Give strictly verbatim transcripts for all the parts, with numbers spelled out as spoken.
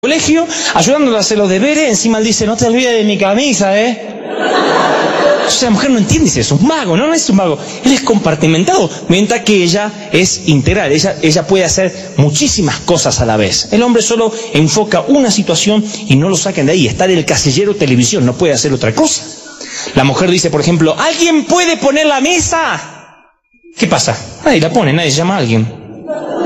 colegio, ayudándolo a hacer los deberes, encima él dice, no te olvides de mi camisa, ¿eh? O sea, la mujer no entiende si es un mago, no, no es un mago, él es compartimentado, mientras que ella es integral, ella, ella puede hacer muchísimas cosas a la vez. El hombre solo enfoca una situación y no lo saquen de ahí, está en el casillero televisión, no puede hacer otra cosa. La mujer dice, por ejemplo, ¿alguien puede poner la mesa? ¿Qué pasa? Nadie la pone, nadie llama a alguien.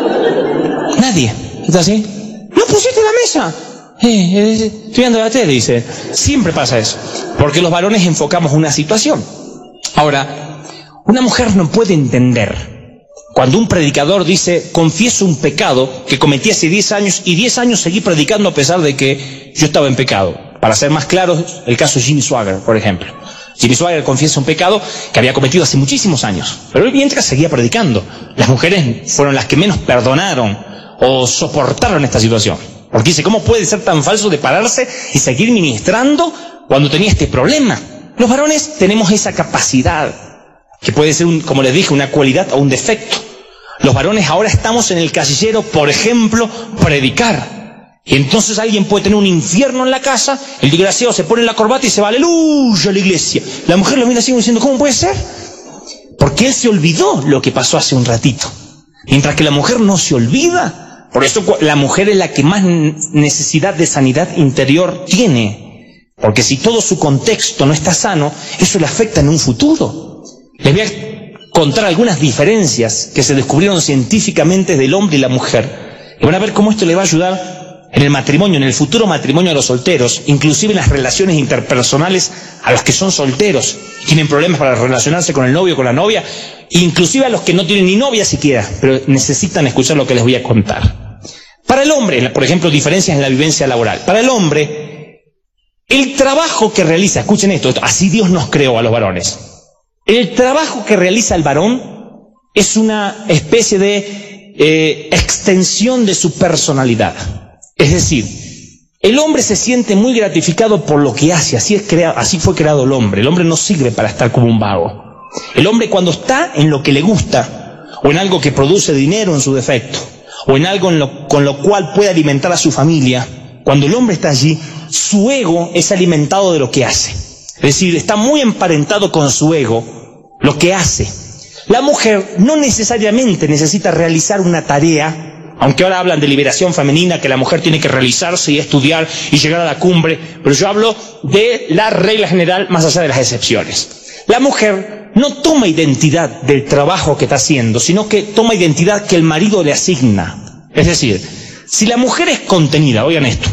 Nadie, ¿está así? ¿No pusiste la mesa? Eh, eh, estoy viendo la tele, dice. Siempre pasa eso. Porque los varones enfocamos una situación. Ahora, una mujer no puede entender cuando un predicador dice, confieso un pecado que cometí hace diez años y diez años seguí predicando a pesar de que yo estaba en pecado. Para ser más claros, el caso de Jimmy Swaggart, por ejemplo. Jimmy Swaggart confiesa un pecado que había cometido hace muchísimos años. Pero él mientras seguía predicando. Las mujeres fueron las que menos perdonaron o soportaron esta situación. Porque dice, ¿cómo puede ser tan falso de pararse y seguir ministrando cuando tenía este problema? Los varones tenemos esa capacidad, que puede ser, un, como les dije, una cualidad o un defecto. Los varones ahora estamos en el casillero, por ejemplo, predicar. Y entonces alguien puede tener un infierno en la casa, el desgraciado se pone la corbata y se va, aleluya, a la iglesia. La mujer lo mira así diciendo, ¿cómo puede ser? Porque él se olvidó lo que pasó hace un ratito. Mientras que la mujer no se olvida. Por eso la mujer es la que más necesidad de sanidad interior tiene. Porque si todo su contexto no está sano, eso le afecta en un futuro. Les voy a contar algunas diferencias que se descubrieron científicamente del hombre y la mujer. Y van a ver cómo esto le va a ayudar en el matrimonio, en el futuro matrimonio de los solteros, inclusive en las relaciones interpersonales a los que son solteros, tienen problemas para relacionarse con el novio o con la novia, inclusive a los que no tienen ni novia siquiera, pero necesitan escuchar lo que les voy a contar. Para el hombre, por ejemplo, diferencias en la vivencia laboral. Para el hombre, el trabajo que realiza, escuchen esto, esto, así Dios nos creó a los varones. El trabajo que realiza el varón es una especie de eh, extensión de su personalidad. Es decir, el hombre se siente muy gratificado por lo que hace, así, es creado, así fue creado el hombre. El hombre no sirve para estar como un vago. El hombre cuando está en lo que le gusta, o en algo que produce dinero en su defecto, o en algo en lo, con lo cual puede alimentar a su familia, cuando el hombre está allí, su ego es alimentado de lo que hace. Es decir, está muy emparentado con su ego, lo que hace. La mujer no necesariamente necesita realizar una tarea, aunque ahora hablan de liberación femenina, que la mujer tiene que realizarse y estudiar y llegar a la cumbre, pero yo hablo de la regla general más allá de las excepciones. La mujer no toma identidad del trabajo que está haciendo, sino que toma identidad que el marido le asigna. Es decir, si la mujer es contenida, oigan esto,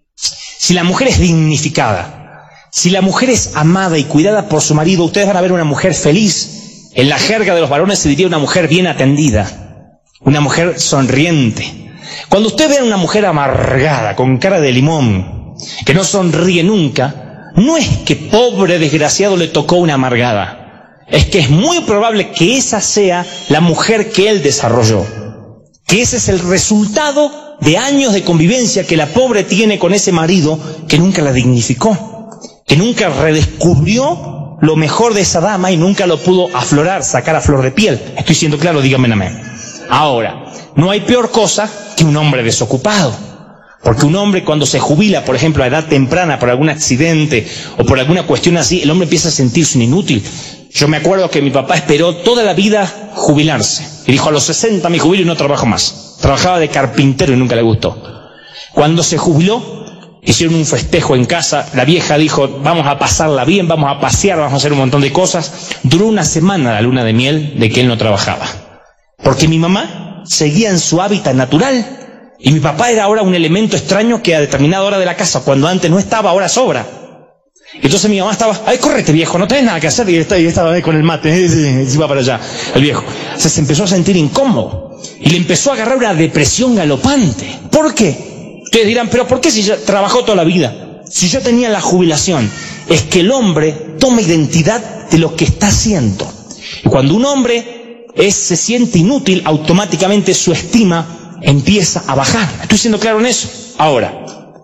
si la mujer es dignificada, si la mujer es amada y cuidada por su marido, ustedes van a ver una mujer feliz. En la jerga de los varones se diría una mujer bien atendida, una mujer sonriente. Cuando ustedes ven una mujer amargada, con cara de limón, que no sonríe nunca, no es que pobre desgraciado le tocó una amargada, es que es muy probable que esa sea la mujer que él desarrolló, que ese es el resultado de años de convivencia que la pobre tiene con ese marido que nunca la dignificó, que nunca redescubrió lo mejor de esa dama y nunca lo pudo aflorar, sacar a flor de piel. Estoy siendo claro, díganme amén. Ahora, no hay peor cosa que un hombre desocupado. Porque un hombre cuando se jubila, por ejemplo, a edad temprana por algún accidente o por alguna cuestión así, el hombre empieza a sentirse un inútil. Yo me acuerdo que mi papá esperó toda la vida jubilarse. Y dijo, a los sesenta me jubilo y no trabajo más. Trabajaba de carpintero y nunca le gustó. Cuando se jubiló, hicieron un festejo en casa. La vieja dijo, vamos a pasarla bien, vamos a pasear, vamos a hacer un montón de cosas. Duró una semana la luna de miel de que él no trabajaba. Porque mi mamá seguía en su hábitat natural. Y mi papá era ahora un elemento extraño que a determinada hora de la casa, cuando antes no estaba, ahora sobra. Entonces mi mamá estaba, ay, córrete viejo, no tenés nada que hacer. Y él estaba, y estaba ahí con el mate, y iba para allá, el viejo. O sea, se empezó a sentir incómodo. Y le empezó a agarrar una depresión galopante. ¿Por qué? Ustedes dirán, pero ¿por qué si ya trabajó toda la vida? Si yo tenía la jubilación, es que el hombre toma identidad de lo que está haciendo. Y cuando un hombre es, se siente inútil, automáticamente su estima empieza a bajar. ¿Estoy siendo claro en eso? Ahora,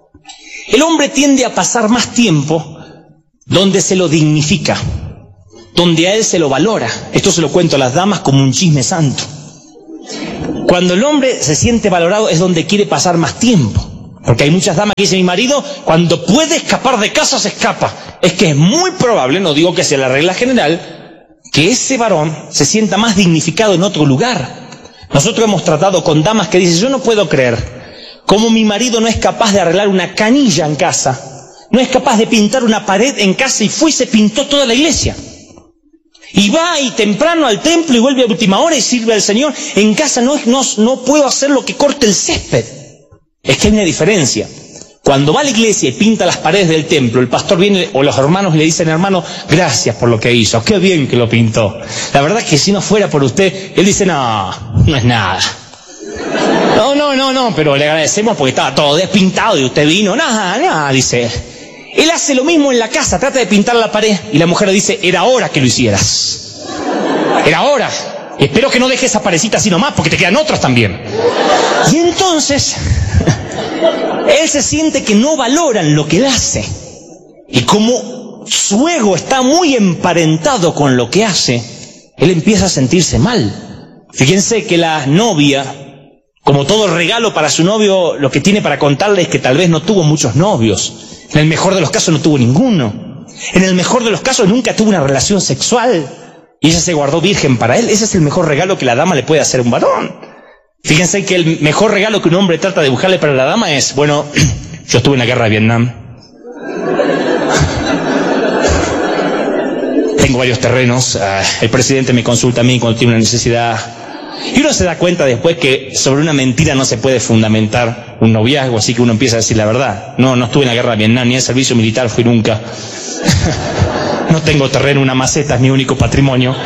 el hombre tiende a pasar más tiempo donde se lo dignifica, donde a él se lo valora. Esto se lo cuento a las damas como un chisme santo. Cuando el hombre se siente valorado es donde quiere pasar más tiempo. Porque hay muchas damas que dicen, mi marido cuando puede escapar de casa se escapa. Es que es muy probable, no digo que sea la regla general, que ese varón se sienta más dignificado en otro lugar. Nosotros hemos tratado con damas que dicen, yo no puedo creer cómo mi marido no es capaz de arreglar una canilla en casa, no es capaz de pintar una pared en casa y fue y se pintó toda la iglesia. Y va y temprano al templo y vuelve a última hora y sirve al Señor. En casa no, no, no puedo hacer lo que corte el césped. Es que hay una diferencia. Cuando va a la iglesia y pinta las paredes del templo, el pastor viene o los hermanos le dicen, hermano, gracias por lo que hizo, qué bien que lo pintó. La verdad es que si no fuera por usted, él dice, no, no es nada. No, no, no, no, pero le agradecemos porque estaba todo despintado y usted vino, nada, nada, dice él. Él hace lo mismo en la casa, trata de pintar la pared y la mujer le dice, era hora que lo hicieras. Era hora. Espero que no dejes esa parecita así nomás porque te quedan otras también. Y entonces, él se siente que no valoran lo que él hace. Y como su ego está muy emparentado con lo que hace, él empieza a sentirse mal. Fíjense que la novia, como todo regalo para su novio, lo que tiene para contarle es que tal vez no tuvo muchos novios. En el mejor de los casos no tuvo ninguno. En el mejor de los casos nunca tuvo una relación sexual. Y ella se guardó virgen para él. Ese es el mejor regalo que la dama le puede hacer a un varón. Fíjense que el mejor regalo que un hombre trata de buscarle para la dama es, bueno, yo estuve en la guerra de Vietnam. Tengo varios terrenos. Uh, el presidente me consulta a mí cuando tiene una necesidad. Y uno se da cuenta después que sobre una mentira no se puede fundamentar un noviazgo, así que uno empieza a decir la verdad. No, no estuve en la guerra de Vietnam, ni en servicio militar fui nunca. No tengo terreno, una maceta es mi único patrimonio.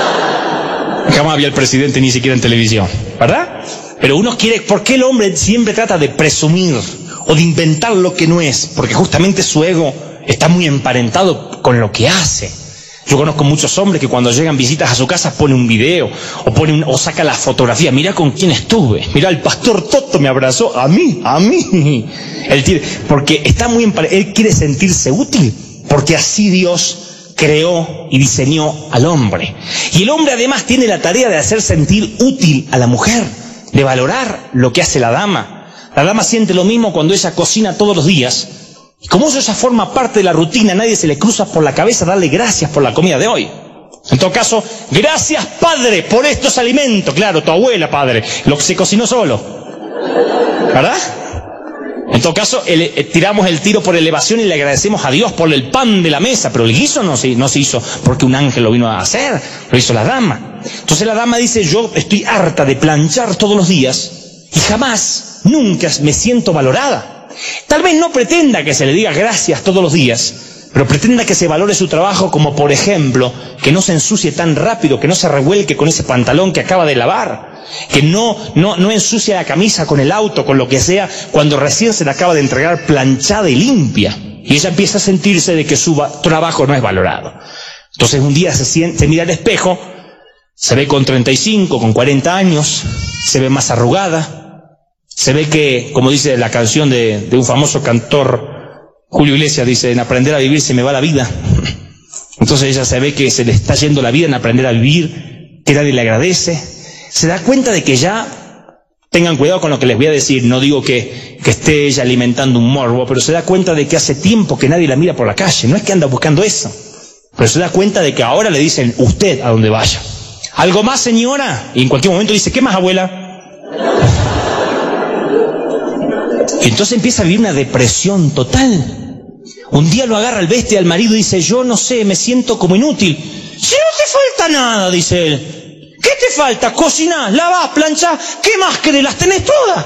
Jamás vi al presidente ni siquiera en televisión, ¿verdad? Pero uno quiere, ¿por qué el hombre siempre trata de presumir o de inventar lo que no es? Porque justamente su ego está muy emparentado con lo que hace. Yo conozco muchos hombres que cuando llegan visitas a su casa pone un video o pone un, o saca la fotografía. Mirá con quién estuve. Mirá, el pastor Toto me abrazó. A mí, a mí. Él tiene, porque está muy emparentado. Él quiere sentirse útil. Porque así Dios creó y diseñó al hombre. Y el hombre además tiene la tarea de hacer sentir útil a la mujer. De valorar lo que hace la dama. La dama siente lo mismo cuando ella cocina todos los días. Y como eso ya forma parte de la rutina, nadie se le cruza por la cabeza darle gracias por la comida de hoy. En todo caso, gracias Padre por estos alimentos. Claro, tu abuela, Padre, lo que se cocinó solo. ¿Verdad? En todo caso, el, el, tiramos el tiro por elevación y le agradecemos a Dios por el pan de la mesa, pero el guiso no se, no se hizo porque un ángel lo vino a hacer, lo hizo la dama. Entonces la dama dice, yo estoy harta de planchar todos los días y jamás, nunca me siento valorada. Tal vez no pretenda que se le diga gracias todos los días, pero pretenda que se valore su trabajo como, por ejemplo, que no se ensucie tan rápido, que no se revuelque con ese pantalón que acaba de lavar, que no, no, no ensucie la camisa con el auto, con lo que sea, cuando recién se le acaba de entregar planchada y limpia. Y ella empieza a sentirse de que su trabajo no es valorado. Entonces un día se, siente, se mira al espejo, se ve con treinta y cinco, con cuarenta años, se ve más arrugada. Se ve que, como dice la canción de, de un famoso cantor, Julio Iglesias, dice, en aprender a vivir se me va la vida. Entonces ella se ve que se le está yendo la vida en aprender a vivir, que nadie le agradece. Se da cuenta de que ya, tengan cuidado con lo que les voy a decir, no digo que, que esté ella alimentando un morbo, pero se da cuenta de que hace tiempo que nadie la mira por la calle. No es que anda buscando eso, pero se da cuenta de que ahora le dicen usted a donde vaya. ¿Algo más, señora? Y en cualquier momento dice, ¿qué más, abuela? Y entonces empieza a vivir una depresión total. Un día lo agarra el bestia al marido y dice, yo no sé, me siento como inútil. Si no te falta nada, dice él. ¿Qué te falta? Cocinás, lavás, planchás, ¿qué más querés? ¿Las tenés todas?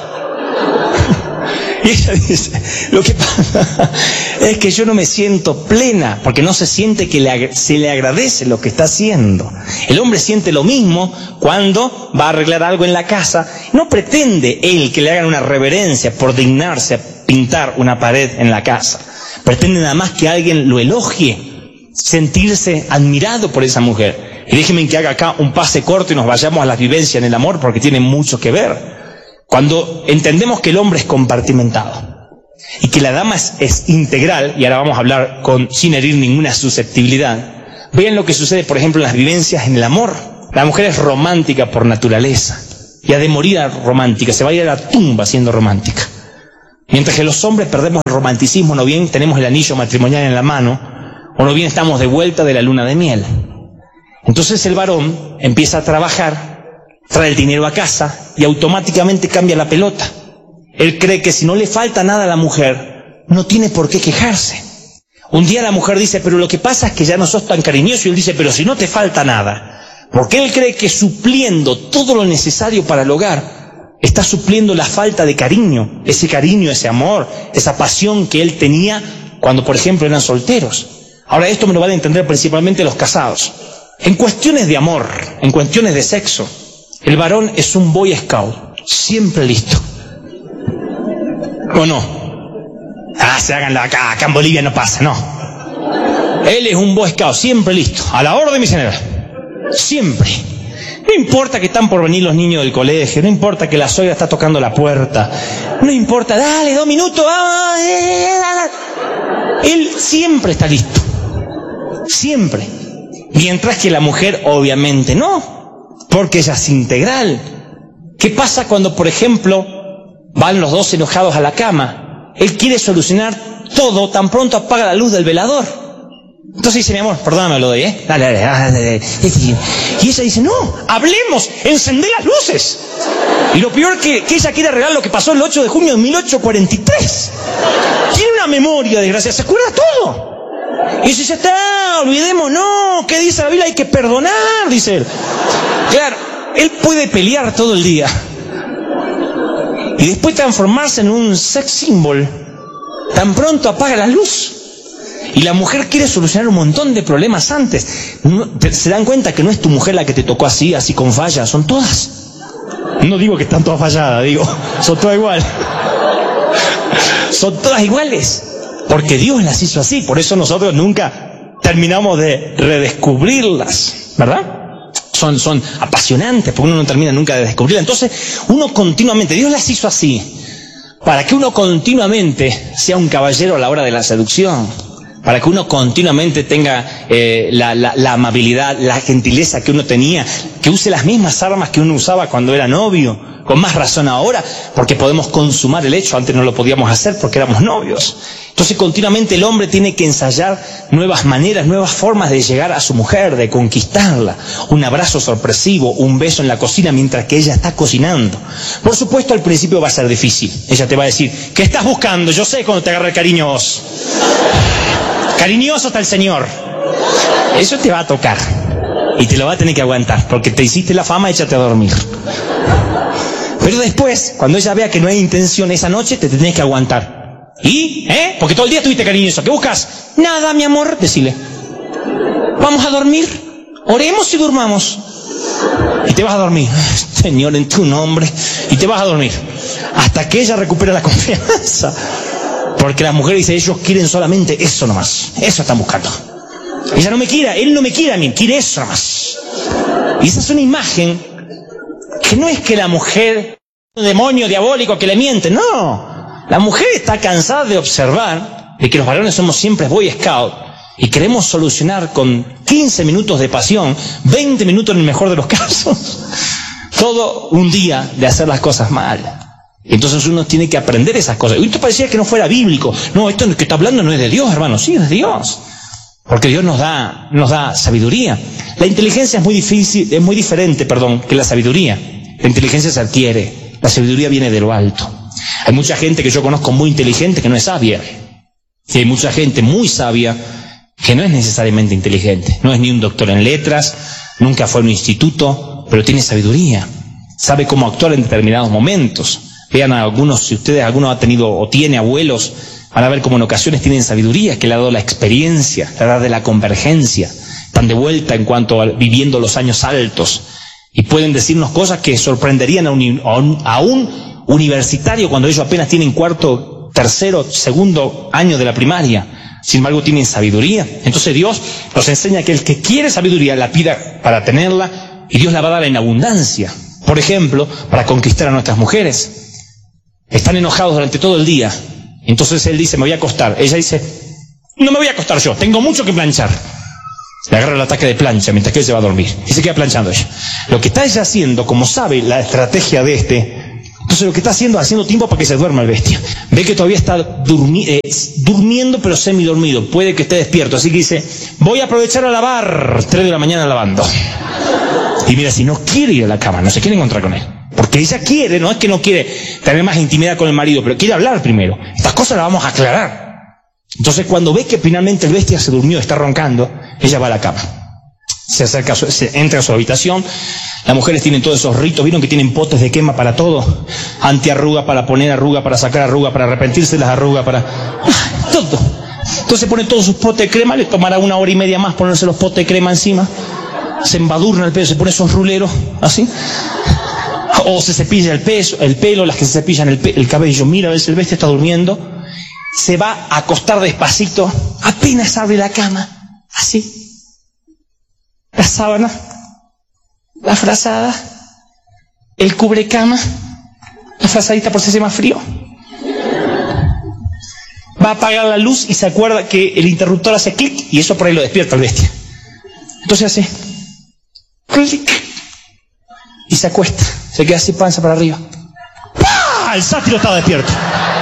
Y ella dice, lo que pasa es que yo no me siento plena, porque no se siente que le, se le agradece lo que está haciendo. El hombre siente lo mismo cuando va a arreglar algo en la casa. No pretende él que le hagan una reverencia por dignarse a pintar una pared en la casa. Pretende nada más que alguien lo elogie, sentirse admirado por esa mujer. Y déjenme que haga acá un pase corto y nos vayamos a la vivencia en el amor, porque tiene mucho que ver. Cuando entendemos que el hombre es compartimentado y que la dama es, es integral, y ahora vamos a hablar con, sin herir ninguna susceptibilidad, vean lo que sucede, por ejemplo, en las vivencias en el amor. La mujer es romántica por naturaleza y ha de morir romántica, se va a ir a la tumba siendo romántica. Mientras que los hombres perdemos el romanticismo, no bien tenemos el anillo matrimonial en la mano, o no bien estamos de vuelta de la luna de miel. Entonces el varón empieza a trabajar, trae el dinero a casa y automáticamente cambia la pelota. Él cree que si no le falta nada a la mujer, no tiene por qué quejarse. Un día la mujer dice, pero lo que pasa es que ya no sos tan cariñoso, y él dice, pero si no te falta nada. Porque él cree que supliendo todo lo necesario para el hogar, está supliendo la falta de cariño, ese cariño, ese amor, esa pasión que él tenía cuando, por ejemplo, eran solteros. Ahora, esto me lo van a entender principalmente los casados. En cuestiones de amor, en cuestiones de sexo, el varón es un boy scout, siempre listo. ¿O no? Ah, se háganlo acá, acá en Bolivia no pasa, no. Él es un boy scout, siempre listo, a la orden, mi general. Siempre. No importa que están por venir los niños del colegio, no importa que la suegra está tocando la puerta, no importa, dale, dos minutos, vamos. Él siempre está listo. Siempre. Mientras que la mujer, obviamente, no. Porque ella es integral. ¿Qué pasa cuando, por ejemplo, van los dos enojados a la cama? Él quiere solucionar todo, tan pronto apaga la luz del velador. Entonces dice, mi amor, perdóname lo de, ¿eh? Dale, dale, dale, dale. Y ella dice, no, hablemos, encendé las luces. Y lo peor que, que ella quiere arreglar lo que pasó el ocho de junio de mil ochocientos cuarenta y tres. Tiene una memoria, desgracia, se acuerda todo. Y dice, ya está, olvidemos, no, ¿qué dice la Biblia? Hay que perdonar, dice él. Claro, él puede pelear todo el día. Y después transformarse en un sex symbol. Tan pronto apaga la luz. Y la mujer quiere solucionar un montón de problemas antes. No, te, se dan cuenta que no es tu mujer la que te tocó así, así con fallas, son todas. No digo que están todas falladas, digo, son todas iguales. Son todas iguales. Porque Dios las hizo así, por eso nosotros nunca terminamos de redescubrirlas, ¿verdad? Son, son apasionantes, porque uno no termina nunca de descubrirlas. Entonces, uno continuamente, Dios las hizo así, para que uno continuamente sea un caballero a la hora de la seducción. Para que uno continuamente tenga eh, la, la, la amabilidad, la gentileza que uno tenía, que use las mismas armas que uno usaba cuando era novio, con más razón ahora, porque podemos consumar el hecho, antes no lo podíamos hacer porque éramos novios. Entonces continuamente el hombre tiene que ensayar nuevas maneras, nuevas formas de llegar a su mujer, de conquistarla. Un abrazo sorpresivo, un beso en la cocina mientras que ella está cocinando. Por supuesto al principio va a ser difícil, ella te va a decir, ¿qué estás buscando? Yo sé cuando te agarra el cariño vos. Cariñoso está el Señor. Eso te va a tocar. Y te lo va a tener que aguantar. Porque te hiciste la fama, échate a dormir. Pero después, cuando ella vea que no hay intención esa noche, te tenés que aguantar. ¿Y? ¿Eh? Porque todo el día estuviste cariñoso. ¿Qué buscas? Nada, mi amor. Decile. Vamos a dormir. Oremos y durmamos. Y te vas a dormir. Señor, en tu nombre. Y te vas a dormir. Hasta que ella recupere la confianza. Porque las mujeres dicen, ellos quieren solamente eso nomás. Eso están buscando. Ella no me quiere, él no me quiere a mí, quiere eso nomás. Y esa es una imagen que no es que la mujer, un demonio diabólico que le miente, no. La mujer está cansada de observar de que los varones somos siempre boy scout y queremos solucionar con quince minutos de pasión, veinte minutos en el mejor de los casos, todo un día de hacer las cosas mal. Entonces uno tiene que aprender esas cosas. Y esto parecía que no fuera bíblico. No, esto que está hablando no es de Dios, hermano. Sí, es de Dios. Porque Dios nos da, nos da sabiduría. La inteligencia es muy difícil, es muy diferente, perdón, que la sabiduría. La inteligencia se adquiere. La sabiduría viene de lo alto. Hay mucha gente que yo conozco muy inteligente que no es sabia. Y hay mucha gente muy sabia que no es necesariamente inteligente. No es ni un doctor en letras, nunca fue a un instituto, pero tiene sabiduría. Sabe cómo actuar en determinados momentos. Vean a algunos, si ustedes, alguno ha tenido o tiene abuelos, van a ver cómo en ocasiones tienen sabiduría, que le ha dado la experiencia, la edad de la convergencia. Están de vuelta en cuanto a viviendo los años altos. Y pueden decirnos cosas que sorprenderían a un, a un, a un universitario cuando ellos apenas tienen cuarto, tercero, segundo año de la primaria. Sin embargo, tienen sabiduría. Entonces Dios nos enseña que el que quiere sabiduría la pida para tenerla y Dios la va a dar en abundancia. Por ejemplo, para conquistar a nuestras mujeres. Están enojados durante todo el día. Entonces él dice, me voy a acostar. Ella dice, no me voy a acostar yo, tengo mucho que planchar. Le agarra el ataque de plancha mientras que él se va a dormir. Y se queda planchando ella. Lo que está ella haciendo, como sabe la estrategia de este, Entonces lo que está haciendo es haciendo tiempo para que se duerma el bestia. Ve que todavía está durmi eh, durmiendo, pero semidormido. Puede que esté despierto. Así que dice, voy a aprovechar a lavar. Tres de la mañana lavando. Y mira, si no quiere ir a la cama, no se quiere encontrar con él. Porque ella quiere, no es que no quiere tener más intimidad con el marido, pero quiere hablar primero. Estas cosas las vamos a aclarar. Entonces cuando ve que finalmente el bestia se durmió, está roncando, ella va a la cama. Se acerca, a su, se entra a su habitación. Las mujeres tienen todos esos ritos, vieron que tienen potes de quema para todo, antiarruga para poner arruga, para sacar arruga, para arrepentirse de las arrugas, para todo. Entonces pone todos sus potes de crema, le tomará una hora y media más ponerse los potes de crema encima, se embadurna el pelo, se pone esos ruleros, así, o se cepilla el, peso, el pelo, las que se cepillan el, pe el cabello, mira a ver si el bestia está durmiendo, se va a acostar despacito, apenas abre la cama, así, la sábana, la frazada, el cubrecama, la frazadita por si hace más frío. Va a apagar la luz y se acuerda que el interruptor hace clic y eso por ahí lo despierta el bestia. Entonces hace clic y se acuesta, se queda así panza para arriba. ¡Pah! El sátiro estaba despierto.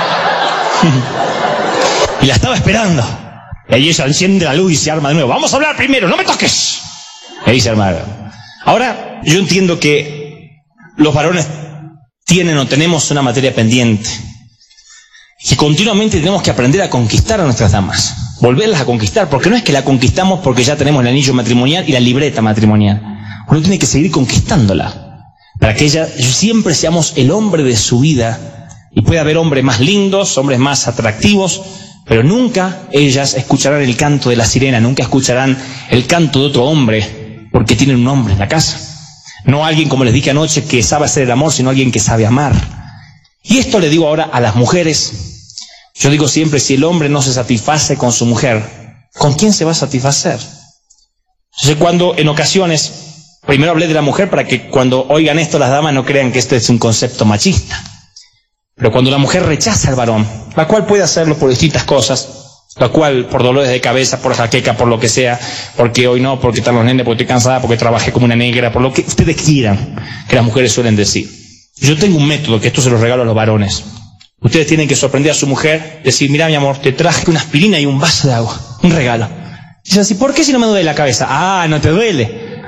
Y la estaba esperando. Y ahí ella enciende la luz y se arma de nuevo. Vamos a hablar primero, no me toques. Y ahí se arma. Ahora, yo entiendo que los varones tienen o tenemos una materia pendiente. Y continuamente tenemos que aprender a conquistar a nuestras damas. Volverlas a conquistar, porque no es que la conquistamos porque ya tenemos el anillo matrimonial y la libreta matrimonial. Uno tiene que seguir conquistándola. Para que ella, siempre seamos el hombre de su vida. Y puede haber hombres más lindos, hombres más atractivos, pero nunca ellas escucharán el canto de la sirena, nunca escucharán el canto de otro hombre. Porque tienen un hombre en la casa. No alguien, como les dije anoche, que sabe hacer el amor, sino alguien que sabe amar. Y esto le digo ahora a las mujeres. Yo digo siempre, si el hombre no se satisface con su mujer, ¿con quién se va a satisfacer? Entonces cuando en ocasiones, primero hablé de la mujer para que cuando oigan esto las damas no crean que este es un concepto machista. Pero cuando la mujer rechaza al varón, la cual puede hacerlo por distintas cosas, la cual por dolores de cabeza, por jaqueca, por lo que sea, porque hoy no, porque están los nenes, porque estoy cansada, porque trabajé como una negra, por lo que ustedes quieran, que las mujeres suelen decir. Yo tengo un método, que esto se lo regalo a los varones. Ustedes tienen que sorprender a su mujer, decir, mira mi amor, te traje una aspirina y un vaso de agua, un regalo. Dice así, ¿por qué si no me duele la cabeza? Ah, no te duele.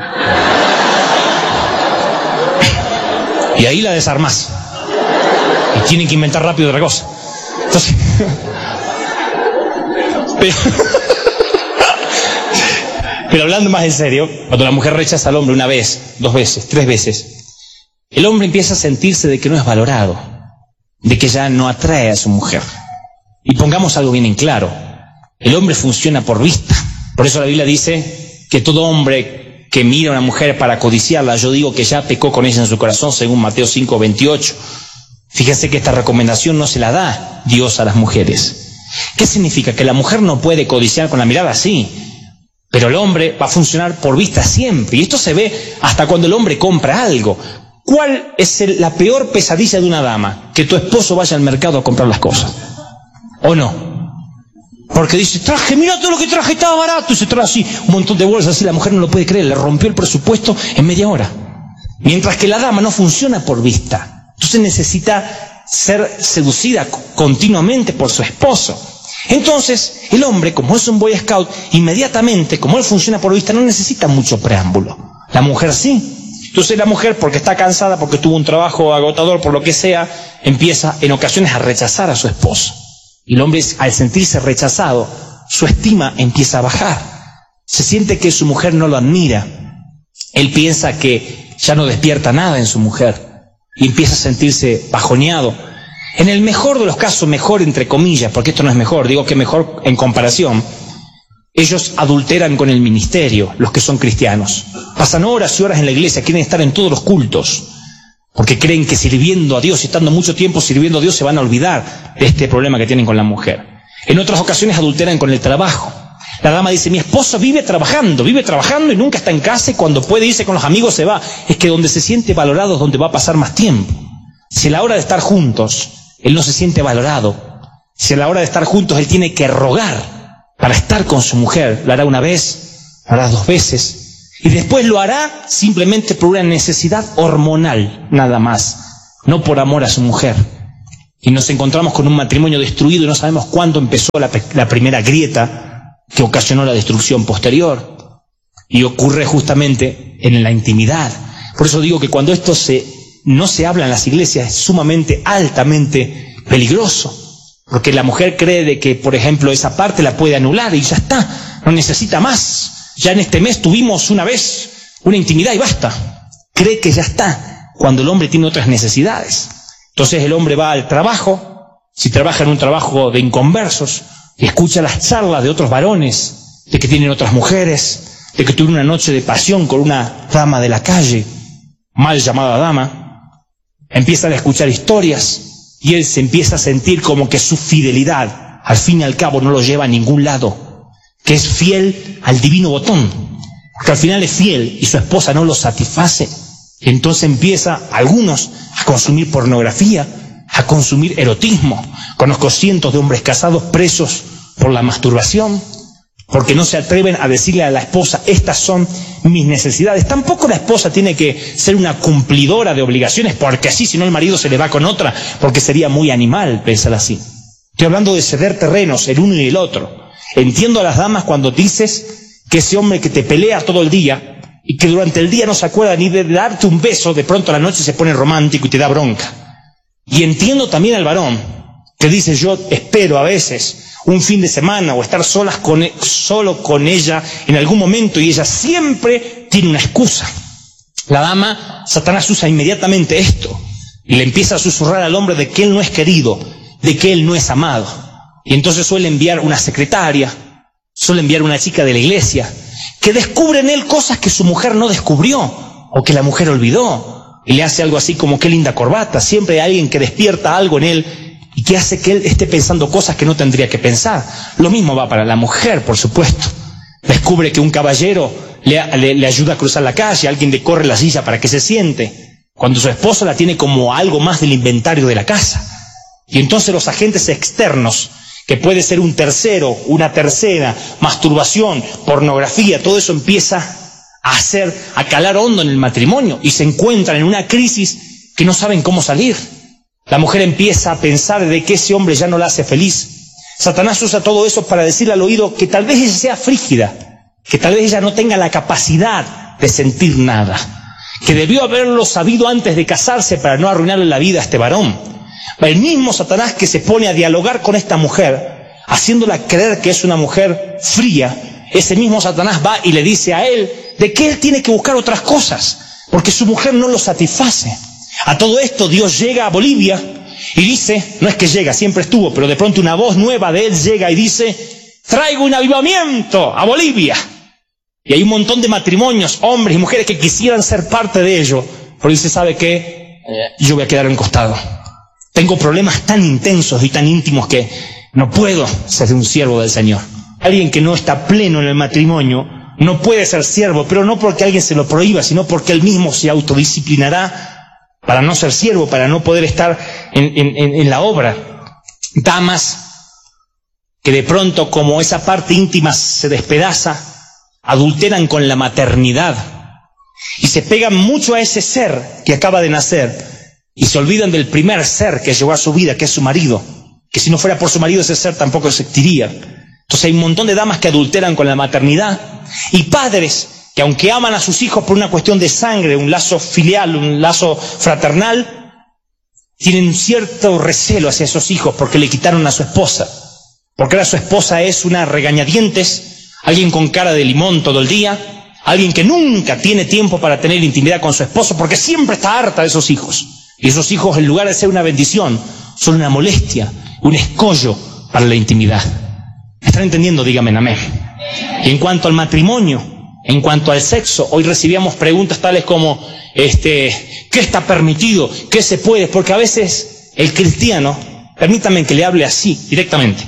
Y ahí la desarmás. Y tienen que inventar rápido otra cosa. Entonces... Pero, pero hablando más en serio, cuando la mujer rechaza al hombre una vez, dos veces, tres veces, el hombre empieza a sentirse de que no es valorado, de que ya no atrae a su mujer. Y pongamos algo bien en claro, el hombre funciona por vista. Por eso la Biblia dice que todo hombre que mira a una mujer para codiciarla, yo digo que ya pecó con ella en su corazón, según Mateo cinco veintiocho. Fíjense que esta recomendación no se la da Dios a las mujeres. ¿Qué significa? Que la mujer no puede codiciar con la mirada, sí, pero el hombre va a funcionar por vista siempre. Y esto se ve hasta cuando el hombre compra algo. ¿Cuál es el, la peor pesadilla de una dama? Que tu esposo vaya al mercado a comprar las cosas. ¿O no? Porque dice, traje, mira todo lo que traje, estaba barato. Y se trae así un montón de bolsas, así la mujer no lo puede creer, le rompió el presupuesto en media hora. Mientras que la dama no funciona por vista. Entonces necesita ser seducida continuamente por su esposo. Entonces, el hombre, como es un Boy Scout, inmediatamente, como él funciona por vista, no necesita mucho preámbulo. La mujer sí. Entonces la mujer, porque está cansada, porque tuvo un trabajo agotador, por lo que sea, empieza en ocasiones a rechazar a su esposo. Y el hombre, al sentirse rechazado, su estima empieza a bajar. Se siente que su mujer no lo admira. Él piensa que ya no despierta nada en su mujer. Y empieza a sentirse bajoneado. En el mejor de los casos, mejor entre comillas, porque esto no es mejor, digo que mejor en comparación, ellos adulteran con el ministerio, los que son cristianos. Pasan horas y horas en la iglesia, quieren estar en todos los cultos, porque creen que sirviendo a Dios, y estando mucho tiempo sirviendo a Dios, se van a olvidar de este problema que tienen con la mujer. En otras ocasiones adulteran con el trabajo. La dama dice, mi esposo vive trabajando, vive trabajando y nunca está en casa, y cuando puede irse con los amigos se va. Es que donde se siente valorado es donde va a pasar más tiempo. Si a la hora de estar juntos, él no se siente valorado. Si a la hora de estar juntos, él tiene que rogar para estar con su mujer. Lo hará una vez, lo hará dos veces. Y después lo hará simplemente por una necesidad hormonal, nada más. no por amor a su mujer. Y nos encontramos con un matrimonio destruido y no sabemos cuándo empezó la, la primera grieta que ocasionó la destrucción posterior. Y ocurre justamente en la intimidad. Por eso digo que cuando esto se, no se habla en las iglesias es sumamente, altamente peligroso. Porque la mujer cree de que, por ejemplo, esa parte la puede anular y ya está, no necesita más. Ya en este mes tuvimos una vez una intimidad y basta. Cree que ya está, cuando el hombre tiene otras necesidades. Entonces el hombre va al trabajo, si trabaja en un trabajo de inconversos, y escucha las charlas de otros varones, de que tienen otras mujeres, de que tuvieron una noche de pasión con una dama de la calle, mal llamada dama, empiezan a escuchar historias, y él se empieza a sentir como que su fidelidad, al fin y al cabo, no lo lleva a ningún lado, que es fiel al divino botón, porque al final es fiel y su esposa no lo satisface. Entonces empieza, algunos, a consumir pornografía, a consumir erotismo. Conozco cientos de hombres casados presos por la masturbación, porque no se atreven a decirle a la esposa, estas son mis necesidades. Tampoco la esposa tiene que ser una cumplidora de obligaciones, porque así, si no el marido se le va con otra, porque sería muy animal pensar así. Estoy hablando de ceder terrenos, el uno y el otro. Entiendo a las damas cuando dices que ese hombre que te pelea todo el día, y que durante el día no se acuerda ni de darte un beso, de pronto a la noche se pone romántico y te da bronca. Y entiendo también al varón que dice, yo espero a veces un fin de semana o estar solas con, solo con ella en algún momento, y ella siempre tiene una excusa. La dama, Satanás usa inmediatamente esto y le empieza a susurrar al hombre de que él no es querido, de que él no es amado. Y entonces suele enviar una secretaria, suele enviar una chica de la iglesia, que descubre en él cosas que su mujer no descubrió, o que la mujer olvidó, y le hace algo así como qué linda corbata. Siempre hay alguien que despierta algo en él, y que hace que él esté pensando cosas que no tendría que pensar. Lo mismo va para la mujer, por supuesto. Descubre que un caballero le, le, le ayuda a cruzar la calle, alguien le corre la silla para que se siente, cuando su esposo la tiene como algo más del inventario de la casa. Y entonces los agentes externos, que puede ser un tercero, una tercera, masturbación, pornografía, todo eso empieza a hacer, a calar hondo en el matrimonio, y se encuentran en una crisis que no saben cómo salir. La mujer empieza a pensar de que ese hombre ya no la hace feliz. Satanás usa todo eso para decirle al oído que tal vez ella sea frígida, que tal vez ella no tenga la capacidad de sentir nada, que debió haberlo sabido antes de casarse para no arruinarle la vida a este varón. El mismo Satanás que se pone a dialogar con esta mujer, haciéndola creer que es una mujer fría, ese mismo Satanás va y le dice a él de que él tiene que buscar otras cosas, porque su mujer no lo satisface. A todo esto Dios llega a Bolivia y dice, no es que llega, siempre estuvo, pero de pronto una voz nueva de él llega y dice, traigo un avivamiento a Bolivia. Y hay un montón de matrimonios, hombres y mujeres que quisieran ser parte de ello, pero dice, ¿sabe qué? Yo voy a quedar en costado. Tengo problemas tan intensos y tan íntimos que no puedo ser un siervo del Señor. Alguien que no está pleno en el matrimonio no puede ser siervo, pero no porque alguien se lo prohíba, sino porque él mismo se autodisciplinará para no ser siervo, para no poder estar en, en, en la obra. Damas que de pronto, como esa parte íntima se despedaza, adulteran con la maternidad y se pegan mucho a ese ser que acaba de nacer, y se olvidan del primer ser que llegó a su vida, que es su marido, que si no fuera por su marido ese ser tampoco existiría. Entonces hay un montón de damas que adulteran con la maternidad, y padres que, aunque aman a sus hijos por una cuestión de sangre, un lazo filial, un lazo fraternal, tienen cierto recelo hacia esos hijos porque le quitaron a su esposa, porque ahora su esposa es una regañadientes, alguien con cara de limón todo el día, alguien que nunca tiene tiempo para tener intimidad con su esposo porque siempre está harta de esos hijos. Y esos hijos, en lugar de ser una bendición, son una molestia, un escollo para la intimidad. ¿Me están entendiendo? Díganme amén. Y en cuanto al matrimonio, en cuanto al sexo, hoy recibíamos preguntas tales como, este, ¿qué está permitido? ¿Qué se puede? Porque a veces el cristiano, permítanme que le hable así, directamente,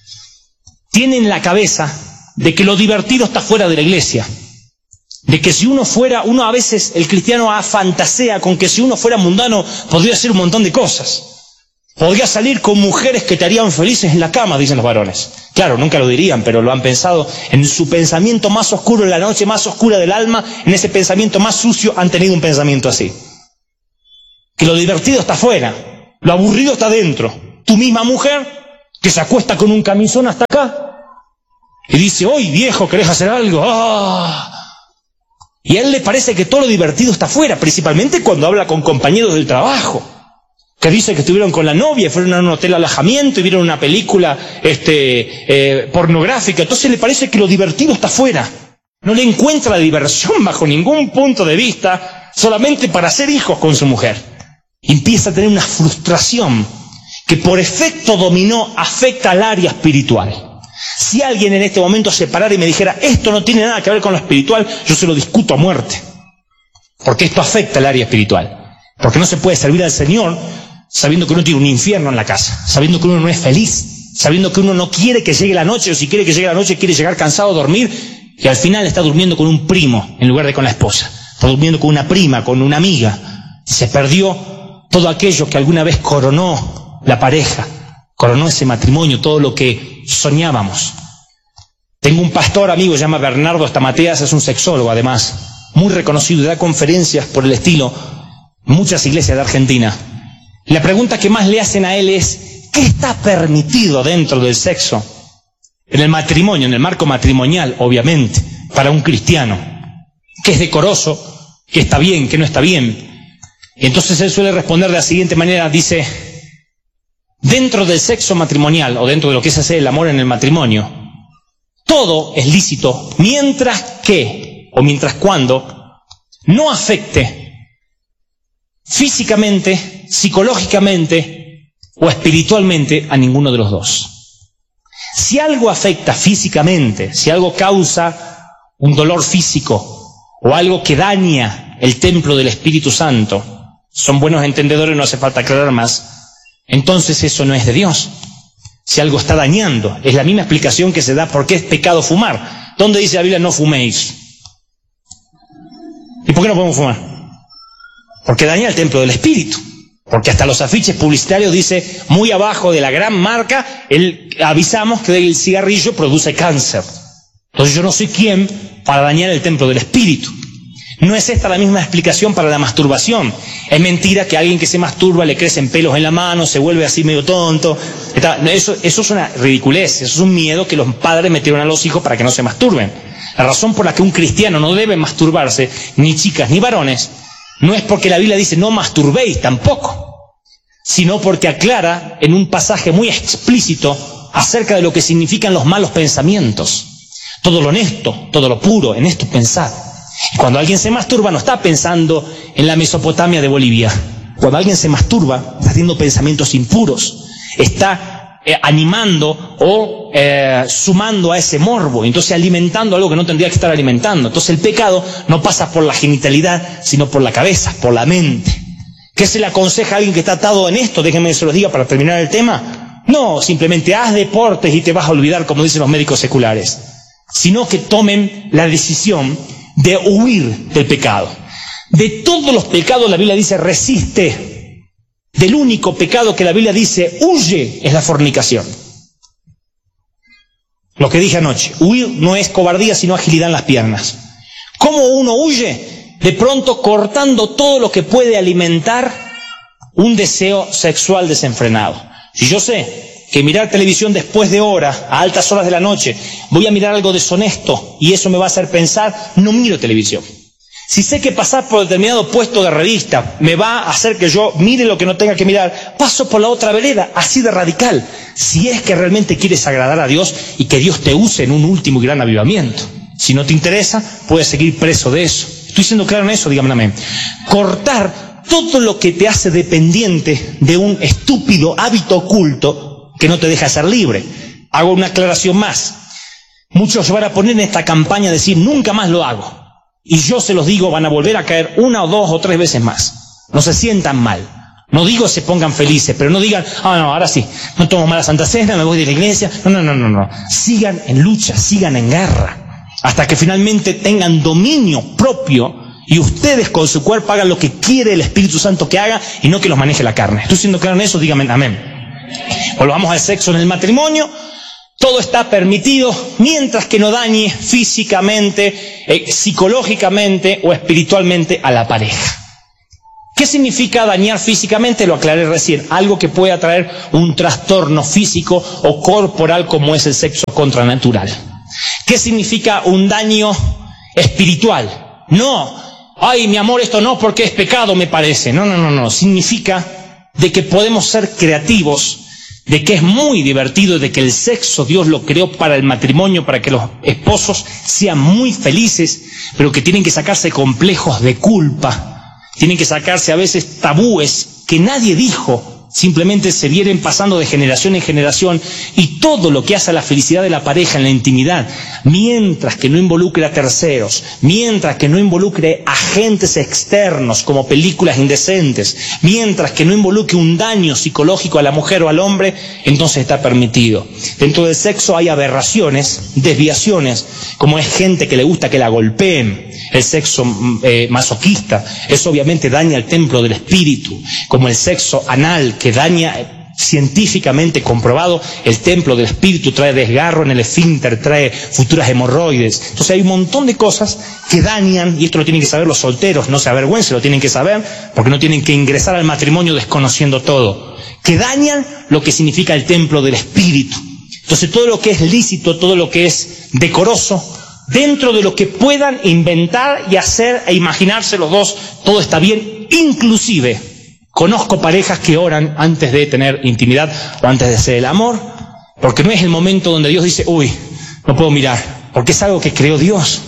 tiene en la cabeza de que lo divertido está fuera de la iglesia. De que si uno fuera, uno a veces, el cristiano fantasea con que si uno fuera mundano podría hacer un montón de cosas. Podría salir con mujeres que te harían felices en la cama, dicen los varones. Claro, nunca lo dirían, pero lo han pensado en su pensamiento más oscuro, en la noche más oscura del alma, en ese pensamiento más sucio han tenido un pensamiento así. que lo divertido está afuera, lo aburrido está dentro. Tu misma mujer que se acuesta con un camisón hasta acá y dice, hoy viejo, ¿querés hacer algo? ¡Ah! Y a él le parece que todo lo divertido está afuera, principalmente cuando habla con compañeros del trabajo, que dice que estuvieron con la novia, fueron a un hotel alojamiento y vieron una película este, eh, pornográfica. Entonces le parece que lo divertido está afuera. No le encuentra la diversión bajo ningún punto de vista, solamente para hacer hijos con su mujer. Empieza a tener una frustración que por efecto dominó afecta al área espiritual. Si alguien en este momento se parara y me dijera, esto no tiene nada que ver con lo espiritual, yo se lo discuto a muerte. Porque esto afecta al área espiritual. Porque no se puede servir al Señor sabiendo que uno tiene un infierno en la casa, sabiendo que uno no es feliz, sabiendo que uno no quiere que llegue la noche, o si quiere que llegue la noche, quiere llegar cansado a dormir, y al final está durmiendo con un primo en lugar de con la esposa. Está durmiendo con una prima, con una amiga. Se perdió todo aquello que alguna vez coronó la pareja, coronó ese matrimonio, todo lo que soñábamos. Tengo un pastor amigo, se llama Bernardo Stamateas, es un sexólogo además, muy reconocido, da conferencias por el estilo en muchas iglesias de Argentina. La pregunta que más le hacen a él es, ¿qué está permitido dentro del sexo? En el matrimonio, en el marco matrimonial, obviamente, para un cristiano. ¿Qué es decoroso? ¿Qué está bien? ¿Qué no está bien? Y entonces él suele responder de la siguiente manera, dice, dentro del sexo matrimonial, o dentro de lo que es hacer el amor en el matrimonio, todo es lícito, mientras que, o mientras cuando, no afecte físicamente, psicológicamente o espiritualmente a ninguno de los dos. Si algo afecta físicamente, si algo causa un dolor físico o algo que daña el templo del Espíritu Santo, son buenos entendedores, no hace falta aclarar más, entonces eso no es de Dios. Si algo está dañando, es la misma explicación que se da por qué es pecado fumar. ¿Dónde dice la Biblia no fuméis? ¿Y por qué no podemos fumar? Porque daña el templo del Espíritu. Porque hasta los afiches publicitarios dice, muy abajo de la gran marca, el, avisamos que el cigarrillo produce cáncer. Entonces yo no soy quien para dañar el templo del Espíritu. No es esta la misma explicación para la masturbación. Es mentira que a alguien que se masturba le crecen pelos en la mano, se vuelve así medio tonto. Eso, eso es una ridiculez, eso es un miedo que los padres metieron a los hijos para que no se masturben. La razón por la que un cristiano no debe masturbarse, ni chicas ni varones, no es porque la Biblia dice no masturbéis tampoco, sino porque aclara en un pasaje muy explícito acerca de lo que significan los malos pensamientos. Todo lo honesto, todo lo puro, en esto pensad. Y cuando alguien se masturba no está pensando en la Mesopotamia de Bolivia. Cuando alguien se masturba está haciendo pensamientos impuros, está eh, animando o eh, sumando a ese morbo, entonces alimentando algo que no tendría que estar alimentando. Entonces el pecado no pasa por la genitalidad, sino por la cabeza, por la mente. ¿Qué se le aconseja a alguien que está atado en esto? Déjenme que se los diga para terminar el tema. No, simplemente haz deportes y te vas a olvidar, como dicen los médicos seculares, sino que tomen la decisión de huir del pecado. De todos los pecados la Biblia dice resiste. Del único pecado que la Biblia dice huye es la fornicación. Lo que dije anoche, huir no es cobardía sino agilidad en las piernas. ¿Cómo uno huye? De pronto cortando todo lo que puede alimentar un deseo sexual desenfrenado. Si yo sé que mirar televisión después de hora, a altas horas de la noche, voy a mirar algo deshonesto y eso me va a hacer pensar, no miro televisión. Si sé que pasar por determinado puesto de revista me va a hacer que yo mire lo que no tenga que mirar, paso por la otra vereda, así de radical. Si es que realmente quieres agradar a Dios y que Dios te use en un último y gran avivamiento. Si no te interesa, puedes seguir preso de eso. ¿Estoy siendo claro en eso? Dígame amén. Cortar todo lo que te hace dependiente de un estúpido hábito oculto que no te deja ser libre. Hago una aclaración más. Muchos van a poner en esta campaña decir, nunca más lo hago. Y yo se los digo, van a volver a caer una o dos o tres veces más. No se sientan mal. No digo se pongan felices, pero no digan, ah, no, ahora sí, no tomo más la Santa Cena, me voy de la iglesia. No, no, no, no, no. Sigan en lucha, sigan en guerra, hasta que finalmente tengan dominio propio y ustedes con su cuerpo hagan lo que quiere el Espíritu Santo que haga y no que los maneje la carne. ¿Estoy siendo claro en eso? Dígame amén. Volvamos al sexo en el matrimonio. Todo está permitido mientras que no dañe físicamente, eh, psicológicamente o espiritualmente a la pareja. ¿Qué significa dañar físicamente? Lo aclaré recién. Algo que puede traer un trastorno físico o corporal como es el sexo contranatural. ¿Qué significa un daño espiritual? No, ay, mi amor, esto no porque es pecado, me parece. No, no, no, no. Significa de que podemos ser creativos, de que es muy divertido, de que el sexo Dios lo creó para el matrimonio, para que los esposos sean muy felices, pero que tienen que sacarse complejos de culpa. Tienen que sacarse a veces tabúes que nadie dijo, simplemente se vienen pasando de generación en generación, y todo lo que hace a la felicidad de la pareja en la intimidad, mientras que no involucre a terceros, mientras que no involucre agentes externos como películas indecentes, mientras que no involucre un daño psicológico a la mujer o al hombre, entonces está permitido. Dentro del sexo hay aberraciones, desviaciones, como es gente que le gusta que la golpeen, el sexo eh, masoquista, eso obviamente daña el templo del espíritu, como el sexo anal que daña, eh, científicamente comprobado, el templo del espíritu, trae desgarro en el esfínter, trae futuras hemorroides. Entonces hay un montón de cosas que dañan, y esto lo tienen que saber los solteros, no se avergüencen, lo tienen que saber, porque no tienen que ingresar al matrimonio desconociendo todo, que dañan lo que significa el templo del espíritu. Entonces todo lo que es lícito, todo lo que es decoroso, dentro de lo que puedan inventar y hacer e imaginarse los dos, todo está bien. Inclusive conozco parejas que oran antes de tener intimidad o antes de hacer el amor, porque no es el momento donde Dios dice, uy, no puedo mirar, porque es algo que creó Dios,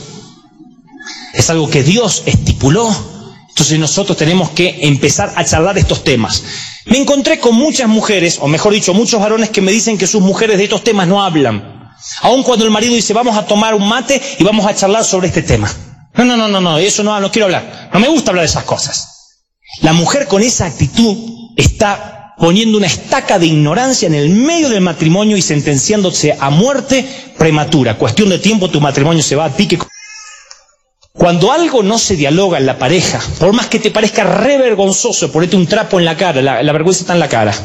es algo que Dios estipuló. Entonces nosotros tenemos que empezar a charlar estos temas. Me encontré con muchas mujeres, o mejor dicho, muchos varones que me dicen que sus mujeres de estos temas no hablan. Aun cuando el marido dice, vamos a tomar un mate y vamos a charlar sobre este tema. No, no, no, no, no, eso no, no quiero hablar. No me gusta hablar de esas cosas. La mujer con esa actitud está poniendo una estaca de ignorancia en el medio del matrimonio y sentenciándose a muerte prematura. Cuestión de tiempo, tu matrimonio se va a pique. Cuando algo no se dialoga en la pareja, por más que te parezca re vergonzoso, ponete un trapo en la cara, la, la vergüenza está en la cara.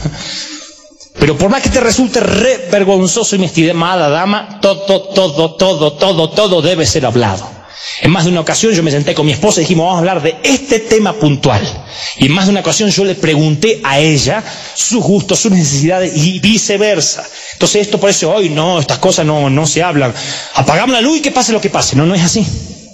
Pero por más que te resulte re vergonzoso, y mi estimada dama, todo, todo, todo, todo, todo debe ser hablado. En más de una ocasión yo me senté con mi esposa y dijimos, vamos a hablar de este tema puntual. Y en más de una ocasión yo le pregunté a ella sus gustos, sus necesidades y viceversa. Entonces esto por eso hoy no, estas cosas no, no se hablan. Apagamos la luz y que pase lo que pase. No, no es así.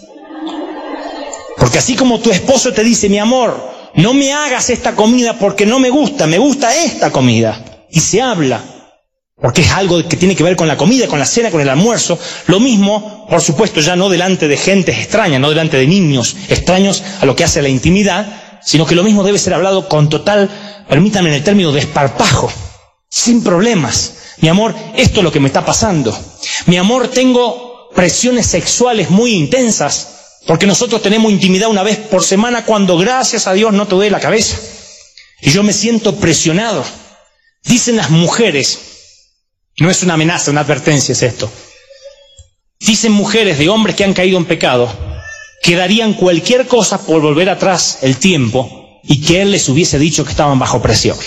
Porque así como tu esposo te dice, mi amor, no me hagas esta comida porque no me gusta, me gusta esta comida. Y se habla, porque es algo que tiene que ver con la comida, con la cena, con el almuerzo. Lo mismo, por supuesto, ya no delante de gente extraña, no delante de niños extraños a lo que hace la intimidad, sino que lo mismo debe ser hablado con total, permítanme en el término, desparpajo, sin problemas. Mi amor, esto es lo que me está pasando. Mi amor, tengo presiones sexuales muy intensas, porque nosotros tenemos intimidad una vez por semana cuando, gracias a Dios, no te duele la cabeza. Y yo me siento presionado. Dicen las mujeres, no es una amenaza, una advertencia es esto. Dicen mujeres de hombres que han caído en pecado, que darían cualquier cosa por volver atrás el tiempo y que él les hubiese dicho que estaban bajo presión.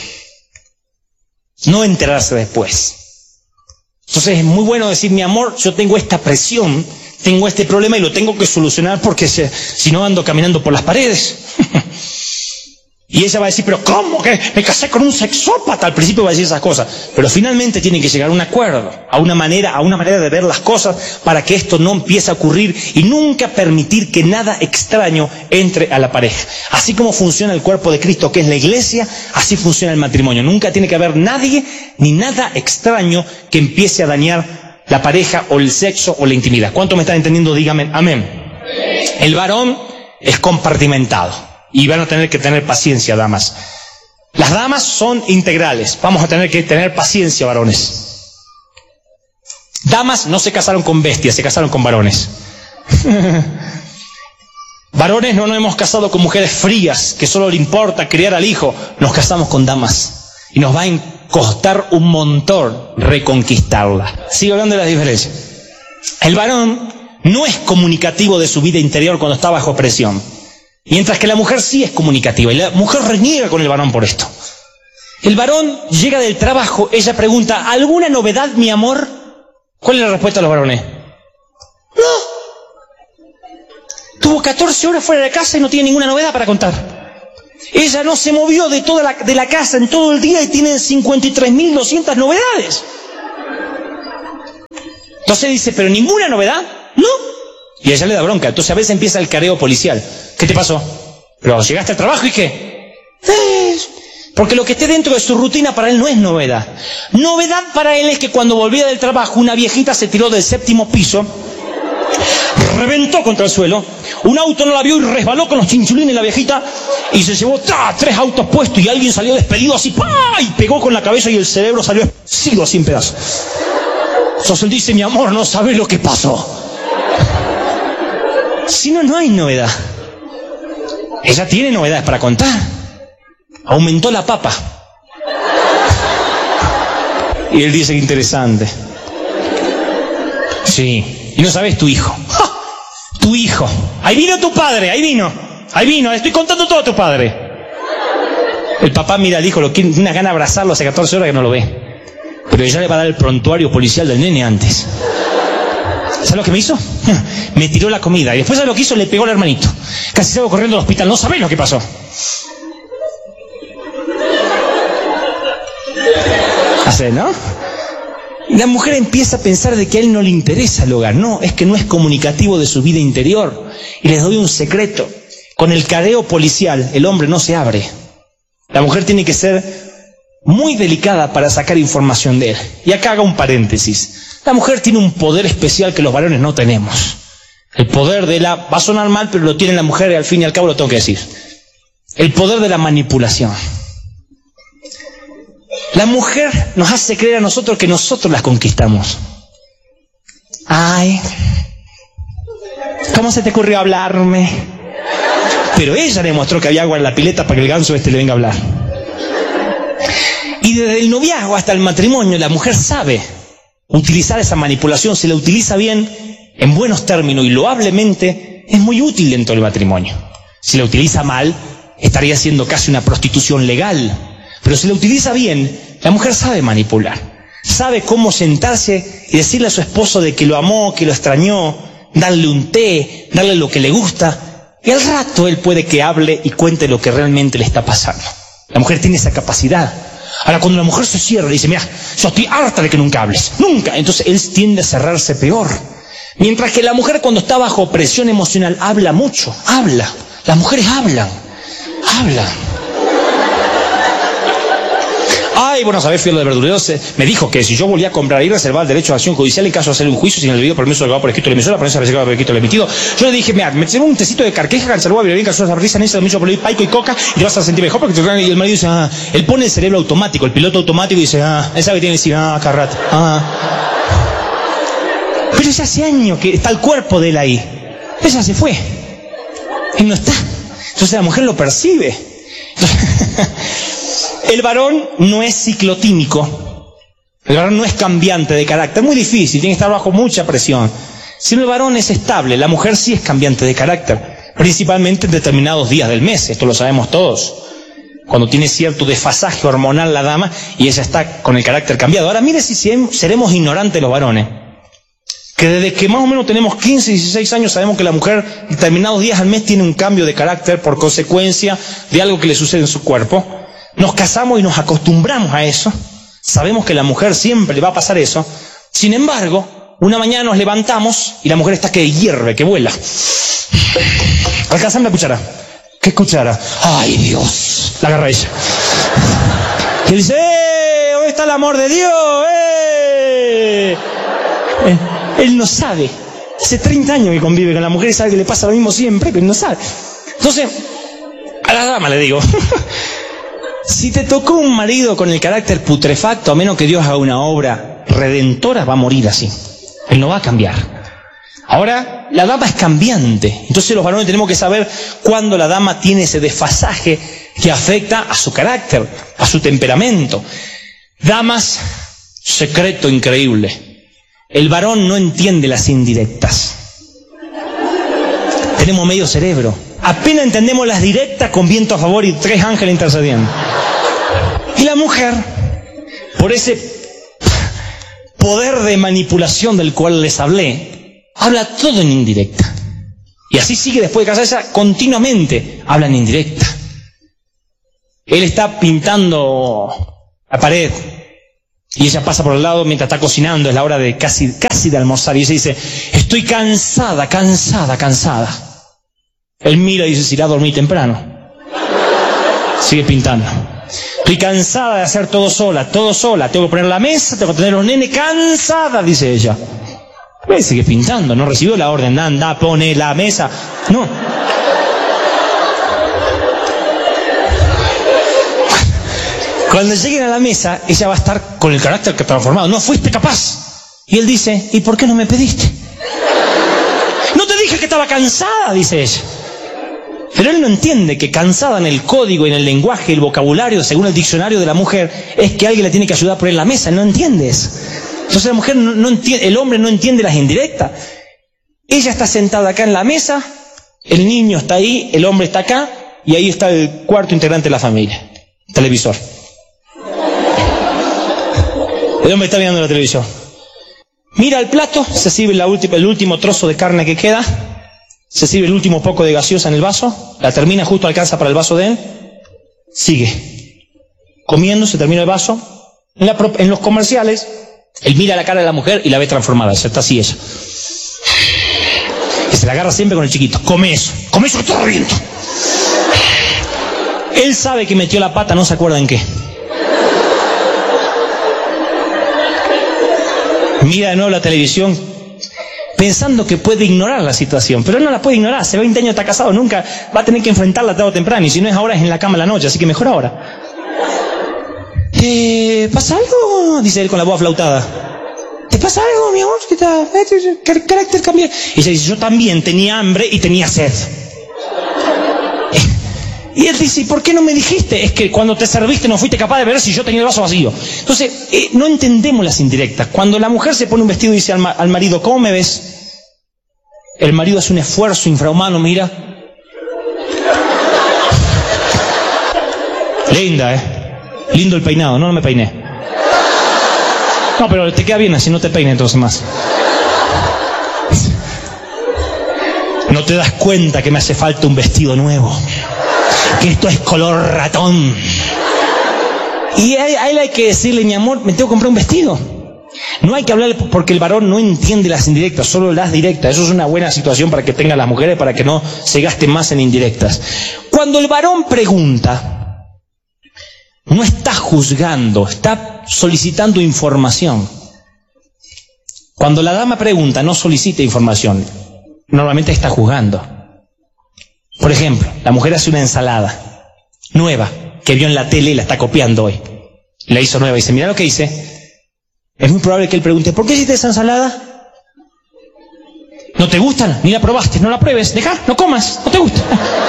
No enterarse después. Entonces es muy bueno decir, mi amor, yo tengo esta presión, tengo este problema y lo tengo que solucionar porque se, si no ando caminando por las paredes. Y ella va a decir, pero ¿cómo que me casé con un sexópata? Al principio va a decir esas cosas, pero finalmente tienen que llegar a un acuerdo, a una manera, a una manera de ver las cosas para que esto no empiece a ocurrir y nunca permitir que nada extraño entre a la pareja. Así como funciona el cuerpo de Cristo, que es la iglesia, así funciona el matrimonio. Nunca tiene que haber nadie ni nada extraño que empiece a dañar la pareja o el sexo o la intimidad. ¿Cuánto me están entendiendo? Dígame, amén. El varón es compartimentado. Y van a tener que tener paciencia, damas. Las damas son integrales. Vamos a tener que tener paciencia, varones. Damas no se casaron con bestias, se casaron con varones. Varones no nos hemos casado con mujeres frías, que solo le importa criar al hijo. Nos casamos con damas. Y nos va a costar un montón reconquistarla. Sigo hablando de las diferencias. El varón no es comunicativo de su vida interior cuando está bajo presión. Mientras que la mujer sí es comunicativa, y la mujer reniega con el varón por esto. El varón llega del trabajo, ella pregunta, ¿alguna novedad, mi amor? ¿Cuál es la respuesta de los varones? No. Tuvo catorce horas fuera de casa y no tiene ninguna novedad para contar. Ella no se movió de toda la, de la casa en todo el día y tiene cincuenta y tres mil doscientas novedades. Entonces dice, ¿pero ninguna novedad? No. Y a ella le da bronca. Entonces a veces empieza el careo policial. ¿Qué te pasó? ¿Pero llegaste al trabajo y qué? Eh, porque lo que esté dentro de su rutina para él no es novedad. Novedad para él es que cuando volvía del trabajo una viejita se tiró del séptimo piso, reventó contra el suelo, un auto no la vio y resbaló con los chinchulines la viejita y se llevó ¡tra! Tres autos puestos y alguien salió despedido así ¡pah! Y pegó con la cabeza y el cerebro salió esparcido así en pedazos. Entonces él dice, mi amor, no sabes lo que pasó. Si no, no hay novedad. Ella tiene novedades para contar. Aumentó la papa. Y él dice, qué interesante. Sí. Y no sabes, tu hijo. ¡Ja! Tu hijo. Ahí vino tu padre, ahí vino. Ahí vino, le estoy contando todo a tu padre. El papá mira al hijo, lo tiene una gana de abrazarlo hace catorce horas que no lo ve. Pero ella le va a dar el prontuario policial del nene antes. ¿Sabes lo que me hizo? Me tiró la comida. Y después, ¿sabes lo que hizo? Le pegó al hermanito. Casi salgo corriendo al hospital. No sabés lo que pasó. Hace, ¿no? Y la mujer empieza a pensar de que a él no le interesa el hogar. No, es que no es comunicativo de su vida interior. Y les doy un secreto. Con el careo policial, el hombre no se abre. La mujer tiene que ser muy delicada para sacar información de él. Y acá haga un paréntesis. La mujer tiene un poder especial que los varones no tenemos. El poder de la... va a sonar mal, pero lo tiene la mujer y al fin y al cabo lo tengo que decir. El poder de la manipulación. La mujer nos hace creer a nosotros que nosotros las conquistamos. Ay, ¿cómo se te ocurrió hablarme? Pero ella demostró que había agua en la pileta para que el ganso este le venga a hablar. Y desde el noviazgo hasta el matrimonio, la mujer sabe utilizar esa manipulación. Si la utiliza bien, en buenos términos y loablemente, es muy útil dentro del matrimonio. Si la utiliza mal, estaría siendo casi una prostitución legal. Pero si la utiliza bien, la mujer sabe manipular. Sabe cómo sentarse y decirle a su esposo de que lo amó, que lo extrañó, darle un té, darle lo que le gusta. Y al rato él puede que hable y cuente lo que realmente le está pasando. La mujer tiene esa capacidad. Ahora, cuando la mujer se cierra y dice, mira, yo estoy harta de que nunca hables, nunca, entonces él tiende a cerrarse peor. Mientras que la mujer, cuando está bajo presión emocional, habla mucho, habla. Las mujeres hablan, hablan. Ay, bueno, sabés, fui a lo de verdurero, me dijo que si yo volvía a comprar y reservar el derecho de acción judicial en caso de hacer un juicio sin el debido permiso del abogado por escrito de la emisora, por eso reservado por escrito del emitido, yo le dije, mira, me llevo un tecito de carqueja, canceló, bien, canceló, risa, nesa, mucho por paico y coca, y te vas a sentir mejor porque te... Y el marido dice, ah, él pone el cerebro automático, el piloto automático, y dice, ah, él sabe que tiene que decir, ah, carrat, ah. Pero ya hace años que está el cuerpo de él ahí. Ella se fue. Él no está. Entonces la mujer lo percibe. El varón no es ciclotímico. El varón no es cambiante de carácter. Muy difícil, tiene que estar bajo mucha presión. Sino el varón es estable. La mujer sí es cambiante de carácter. Principalmente en determinados días del mes. Esto lo sabemos todos. Cuando tiene cierto desfasaje hormonal la dama y ella está con el carácter cambiado. Ahora mire si seremos ignorantes los varones. Que desde que más o menos tenemos quince, dieciséis años sabemos que la mujer determinados días al mes tiene un cambio de carácter por consecuencia de algo que le sucede en su cuerpo. Nos casamos y nos acostumbramos a eso. Sabemos que a la mujer siempre le va a pasar eso. Sin embargo, una mañana nos levantamos y la mujer está que hierve, que vuela. Alcanzame la cuchara. ¿Qué cuchara? ¡Ay, Dios! La agarra ella. Y él dice, ¡eh! ¿Dónde está el amor de Dios? ¡Eh! eh Él no sabe. Hace treinta años que convive con la mujer y sabe que le pasa lo mismo siempre, pero él no sabe. Entonces, a la dama le digo, si te tocó un marido con el carácter putrefacto, a menos que Dios haga una obra redentora, va a morir así. Él no va a cambiar. Ahora, la dama es cambiante. Entonces los varones tenemos que saber cuándo la dama tiene ese desfasaje que afecta a su carácter, a su temperamento. Damas, secreto increíble. El varón no entiende las indirectas. Tenemos medio cerebro. Apenas entendemos las directas con viento a favor y tres ángeles intercediendo. Y la mujer, por ese poder de manipulación del cual les hablé, habla todo en indirecta. Y así sigue después de casarse, continuamente habla en indirecta. Él está pintando la pared y ella pasa por el lado mientras está cocinando, es la hora de casi, casi de almorzar, y ella dice, estoy cansada, cansada, cansada. Él mira y dice, se irá a dormir temprano. Sigue pintando. Estoy cansada de hacer todo sola, todo sola. Tengo que poner la mesa, tengo que tener los nenes, cansada, dice ella. Él sigue pintando, no recibió la orden, anda, pone la mesa. No. Cuando lleguen a la mesa, ella va a estar con el carácter que transformado. No fuiste capaz. Y él dice, ¿y por qué no me pediste? No te dije que estaba cansada, dice ella. Pero él no entiende que cansada en el código, en el lenguaje, el vocabulario, según el diccionario de la mujer, es que alguien le tiene que ayudar a poner la mesa. No entiendes. Entonces la mujer no, no entiende, el hombre no entiende las indirectas. Ella está sentada acá en la mesa, el niño está ahí, el hombre está acá, y ahí está el cuarto integrante de la familia, televisor. El hombre está mirando la televisión. Mira el plato, se sirve la última, el último trozo de carne que queda, se sirve el último poco de gaseosa en el vaso, la termina, justo alcanza para el vaso de él, sigue comiendo, se termina el vaso. En, la, en los comerciales, él mira la cara de la mujer y la ve transformada, se está así ella. Y se la agarra siempre con el chiquito. Come eso, come eso que te reviento. Él sabe que metió la pata, no se acuerda en qué. Mira de nuevo la televisión, pensando que puede ignorar la situación, pero él no la puede ignorar. Hace veinte años está casado, nunca va a tener que enfrentarla tarde o temprano, y si no es ahora es en la cama a la noche, así que mejor ahora. ¿Te pasa algo? Dice él con la voz flautada. ¿Te pasa algo, mi amor? ¿Qué tal? ¿Qué carácter cambia? Y ella dice, yo también tenía hambre y tenía sed. Y él dice, ¿por qué no me dijiste? Es que cuando te serviste no fuiste capaz de ver si yo tenía el vaso vacío. Entonces, eh, no entendemos las indirectas. Cuando la mujer se pone un vestido y dice al, ma al marido, ¿cómo me ves? El marido hace un esfuerzo infrahumano, mira. Linda, ¿eh? Lindo el peinado, no, no me peiné. No, pero te queda bien así, no te peines entonces más. No te das cuenta que me hace falta un vestido nuevo. Que esto es color ratón. Y a él hay que decirle, mi amor, me tengo que comprar un vestido. No hay que hablarle porque el varón no entiende las indirectas, solo las directas. Eso es una buena situación para que tengan las mujeres, para que no se gasten más en indirectas. Cuando el varón pregunta, no está juzgando, está solicitando información. Cuando la dama pregunta, no solicita información, normalmente está juzgando. Por ejemplo, la mujer hace una ensalada nueva, que vio en la tele y la está copiando hoy. La hizo nueva y dice, mira lo que hice. Es muy probable que él pregunte, ¿por qué hiciste esa ensalada? ¿No te gustan? Ni la probaste, no la pruebes, deja, no comas, no te gusta.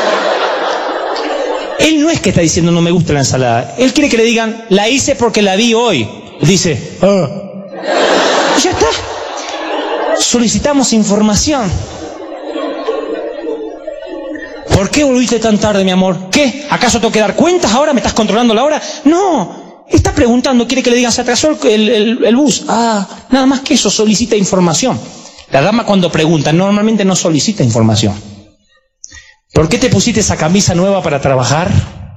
Él no es que está diciendo no me gusta la ensalada. Él quiere que le digan, la hice porque la vi hoy. Dice, ah. Y ya está. Solicitamos información. ¿Por qué volviste tan tarde, mi amor? ¿Qué? ¿Acaso tengo que dar cuentas ahora? ¿Me estás controlando la hora? No. Está preguntando, quiere que le digan, se atrasó el, el, el bus. Ah, nada más que eso, solicita información. La dama cuando pregunta, normalmente no solicita información. ¿Por qué te pusiste esa camisa nueva para trabajar?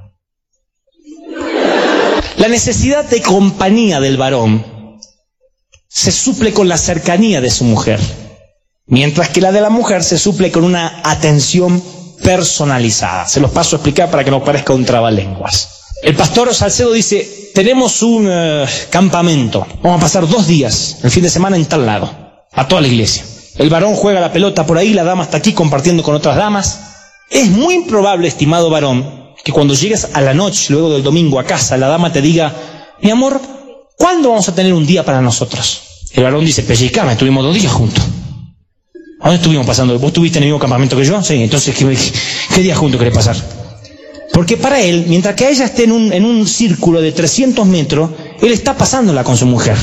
La necesidad de compañía del varón se suple con la cercanía de su mujer, mientras que la de la mujer se suple con una atención personalizada. Se los paso a explicar para que no parezca un trabalenguas. El pastor Salcedo dice, tenemos un uh, campamento, vamos a pasar dos días, el fin de semana en tal lado, a toda la iglesia. El varón juega la pelota por ahí, la dama está aquí compartiendo con otras damas. Es muy improbable, estimado varón, que cuando llegues a la noche, luego del domingo a casa, la dama te diga, mi amor, ¿cuándo vamos a tener un día para nosotros? El varón dice, pellizcame, estuvimos dos días juntos. ¿A dónde estuvimos pasando? ¿Vos estuviste en el mismo campamento que yo? Sí, entonces, ¿qué, qué día juntos querés pasar? Porque para él, mientras que ella esté en un, en un círculo de trescientos metros, él está pasándola con su mujer.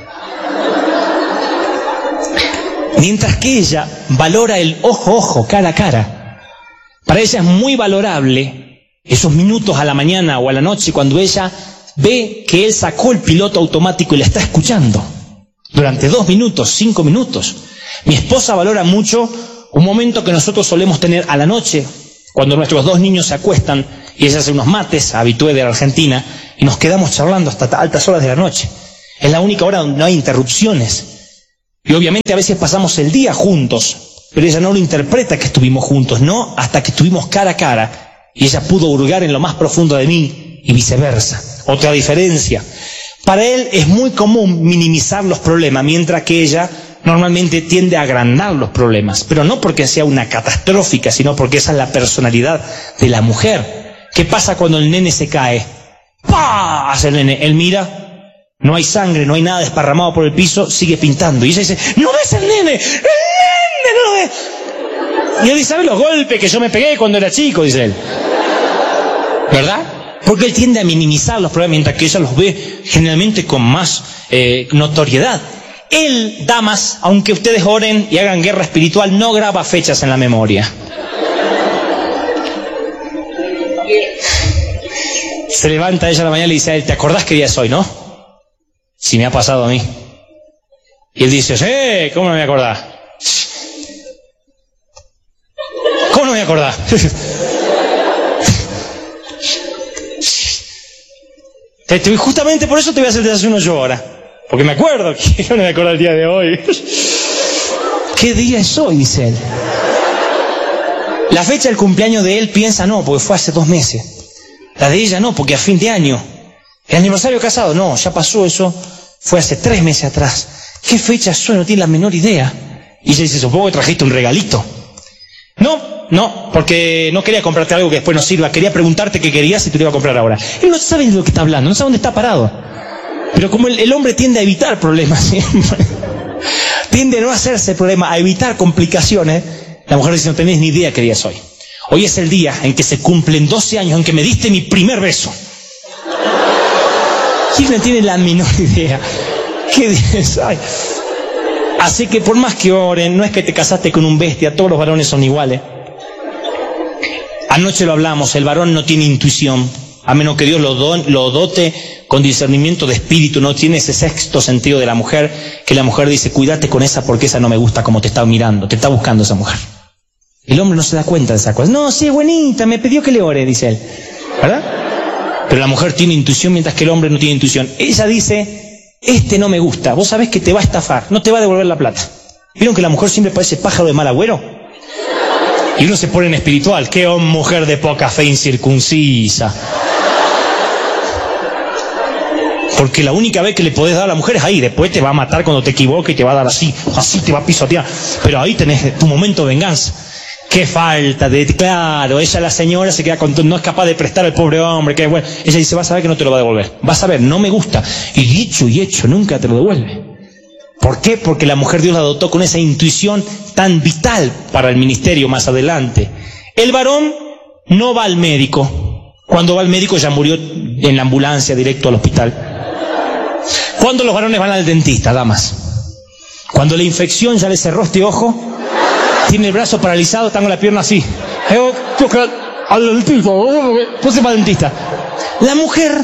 Mientras que ella valora el ojo, ojo, cara a cara. Para ella es muy valorable esos minutos a la mañana o a la noche cuando ella ve que él sacó el piloto automático y la está escuchando. Durante dos minutos, cinco minutos. Mi esposa valora mucho un momento que nosotros solemos tener a la noche, Cuando nuestros dos niños se acuestan y ella hace unos mates, habitué de la Argentina, y nos quedamos charlando hasta altas horas de la noche. Es la única hora donde no hay interrupciones. Y obviamente a veces pasamos el día juntos, pero ella no lo interpreta que estuvimos juntos, no hasta que estuvimos cara a cara y ella pudo hurgar en lo más profundo de mí y viceversa. Otra diferencia. Para él es muy común minimizar los problemas, mientras que ella normalmente tiende a agrandar los problemas, pero no porque sea una catastrófica, sino porque esa es la personalidad de la mujer. ¿Qué pasa cuando el nene se cae? ¡Pah! Hace el nene. Él mira, no hay sangre, no hay nada desparramado por el piso, sigue pintando. Y ella dice, ¿no ves el nene? ¡El nene no lo ves! Y él dice, ¿sabes los golpes que yo me pegué cuando era chico? Dice él. ¿Verdad? Porque él tiende a minimizar los problemas, mientras que ella los ve generalmente con más eh, notoriedad. Él, damas, aunque ustedes oren y hagan guerra espiritual, no graba fechas en la memoria. Se levanta ella a la mañana y le dice a él, ¿te acordás qué día es hoy, no? Si me ha pasado a mí. Y él dice, sí, ¿cómo no me voy a acordar? ¿Cómo no me voy a acordar? Justamente por eso te voy a hacer el desayuno yo ahora. Porque me acuerdo que yo no me acuerdo el día de hoy. ¿Qué día es hoy? Dice él. La fecha del cumpleaños de él piensa no, porque fue hace dos meses. La de ella no, porque a fin de año. El aniversario casado, no, ya pasó eso. Fue hace tres meses atrás. ¿Qué fecha es hoy? No tiene la menor idea. Y ella dice, supongo que trajiste un regalito. No, no, porque no quería comprarte algo que después no sirva. Quería preguntarte qué querías y te lo iba a comprar ahora. Él no sabe de lo que está hablando, no sabe dónde está parado. Pero como el, el hombre tiende a evitar problemas siempre, tiende a no hacerse problemas, a evitar complicaciones, la mujer dice, no tenés ni idea qué día es hoy. Hoy es el día en que se cumplen doce años en que me diste mi primer beso. ¿Quién no tiene la menor idea qué día es hoy? Así que por más que oren, no es que te casaste con un bestia, todos los varones son iguales. Anoche lo hablamos, el varón no tiene intuición, a menos que Dios lo, don, lo dote con discernimiento de espíritu, no tiene ese sexto sentido de la mujer, que la mujer dice, cuídate con esa porque esa no me gusta como te está mirando, te está buscando esa mujer. El hombre no se da cuenta de esa cosa. No, sí, es bonita, me pidió que le ore, dice él. ¿Verdad? Pero la mujer tiene intuición mientras que el hombre no tiene intuición. Ella dice, este no me gusta, vos sabés que te va a estafar, no te va a devolver la plata. ¿Vieron que la mujer siempre parece pájaro de mal agüero? Y uno se pone en espiritual, qué oh, mujer de poca fe incircuncisa. Porque la única vez que le podés dar a la mujer es ahí, después te va a matar cuando te equivoques y te va a dar así, así te va a pisotear. Pero ahí tenés tu momento de venganza. Qué falta de, claro, ella la señora se queda con, no es capaz de prestar al pobre hombre, que bueno, ella dice, vas a ver que no te lo va a devolver, vas a ver, no me gusta, y dicho y hecho, nunca te lo devuelve. ¿Por qué? Porque la mujer Dios la dotó con esa intuición tan vital para el ministerio más adelante. El varón no va al médico, cuando va al médico ya murió en la ambulancia directo al hospital. ¿Cuándo los varones van al dentista, damas? Cuando la infección ya le cerró este ojo, tiene el brazo paralizado, está con la pierna así. Al dentista, pues se va al dentista. La mujer,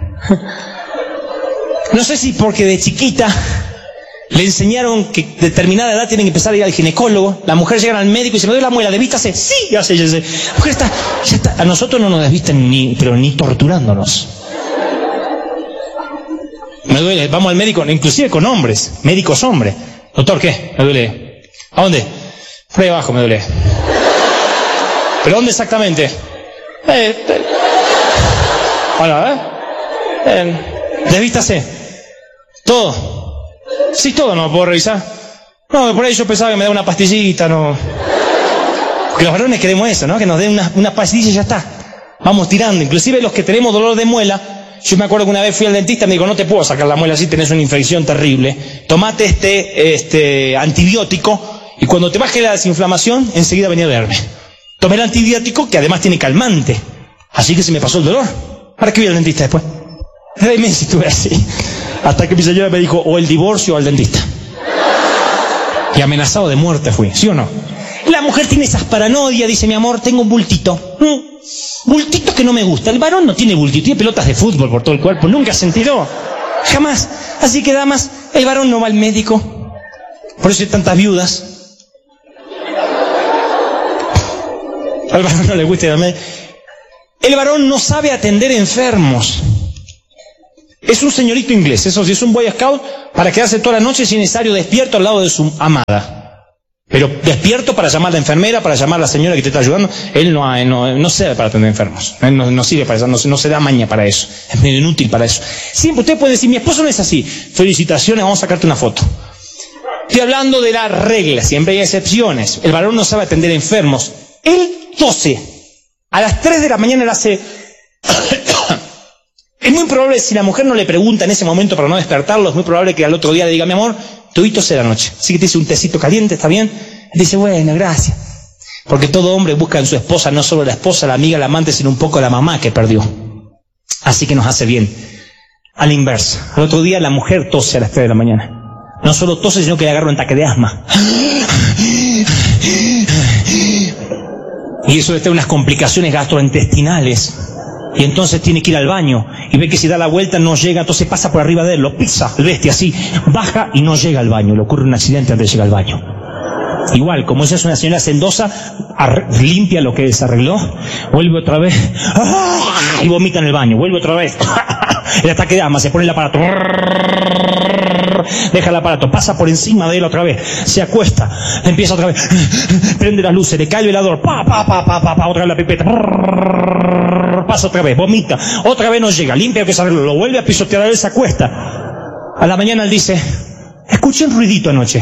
no sé si porque de chiquita le enseñaron que a determinada edad tienen que empezar a ir al ginecólogo. La mujer llega al médico y dice, me duele la muela, desvístase. Sí, ya sé, ya sé. La mujer está, ya está. A nosotros no nos desvisten ni, pero ni torturándonos. Me duele, vamos al médico, inclusive con hombres, médicos hombres. Doctor, ¿qué? Me duele. ¿A dónde? Por ahí abajo me duele. ¿Pero dónde exactamente? Eh, eh. Bueno, ¿eh? eh desvístase. ¿Todo? Sí, todo no lo puedo revisar. No, por ahí yo pensaba que me da una pastillita, no. Porque los varones queremos eso, ¿no? Que nos den una, una pastilla y ya está. Vamos tirando. Inclusive los que tenemos dolor de muela, yo me acuerdo que una vez fui al dentista y me dijo, no te puedo sacar la muela así, tenés una infección terrible. Tomate este, este antibiótico y cuando te baje la desinflamación, enseguida venía a verme. Tomé el antibiótico que además tiene calmante. Así que se me pasó el dolor. ¿Para qué voy al dentista después? Tres meses estuve así. Hasta que mi señora me dijo, o el divorcio o al dentista. Y amenazado de muerte fui, ¿sí o no? La mujer tiene esas paranoias, dice, mi amor, tengo un bultito. ¿Mm? Bultito que no me gusta. El varón no tiene bultito, tiene pelotas de fútbol por todo el cuerpo, nunca ha sentido. Jamás. Así que, damas, el varón no va al médico. Por eso hay tantas viudas. Al varón no le gusta ir al médico. El varón no sabe atender enfermos. Es un señorito inglés, eso sí, es un boy scout para quedarse toda la noche si es necesario despierto al lado de su amada. Pero despierto para llamar a la enfermera, para llamar a la señora que te está ayudando. Él no, no, no sirve para atender enfermos. Él no, no sirve para eso, no, no se da maña para eso. Es medio inútil para eso. Siempre usted puede decir, mi esposo no es así. Felicitaciones, vamos a sacarte una foto. Estoy hablando de la regla, siempre hay excepciones. El varón no sabe atender enfermos. Él tose. A las tres de la mañana él hace... Es muy probable, si la mujer no le pregunta en ese momento para no despertarlo, es muy probable que al otro día le diga, mi amor, tuve tose la noche. Así que te hice un tecito caliente, ¿está bien? Él dice, bueno, gracias. Porque todo hombre busca en su esposa, no solo la esposa, la amiga, la amante, sino un poco la mamá que perdió. Así que nos hace bien. A la inversa. Al otro día la mujer tose a las tres de la mañana. No solo tose, sino que le agarra un ataque de asma. Y eso le trae unas complicaciones gastrointestinales. Y entonces tiene que ir al baño, y ve que si da la vuelta no llega, entonces pasa por arriba de él, lo pisa, el bestia así, baja y no llega al baño, le ocurre un accidente antes de llegar al baño. Igual, como ella es una señora sendosa, limpia lo que desarregló, vuelve otra vez, y vomita en el baño, vuelve otra vez, el ataque de asma, se pone el aparato, deja el aparato, pasa por encima de él otra vez, se acuesta, empieza otra vez, prende las luces, le cae el velador, pa, pa, pa, pa, pa, pa, otra vez la pipeta, pasa otra vez, vomita, otra vez no llega, limpia lo que se arregló, lo vuelve a pisotear, él se acuesta. A la mañana él dice, escuché un ruidito anoche.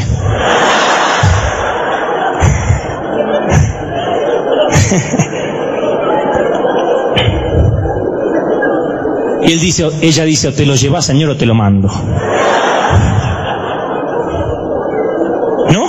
Y él dice, ella dice, o te lo llevas, señor, o te lo mando. ¿No?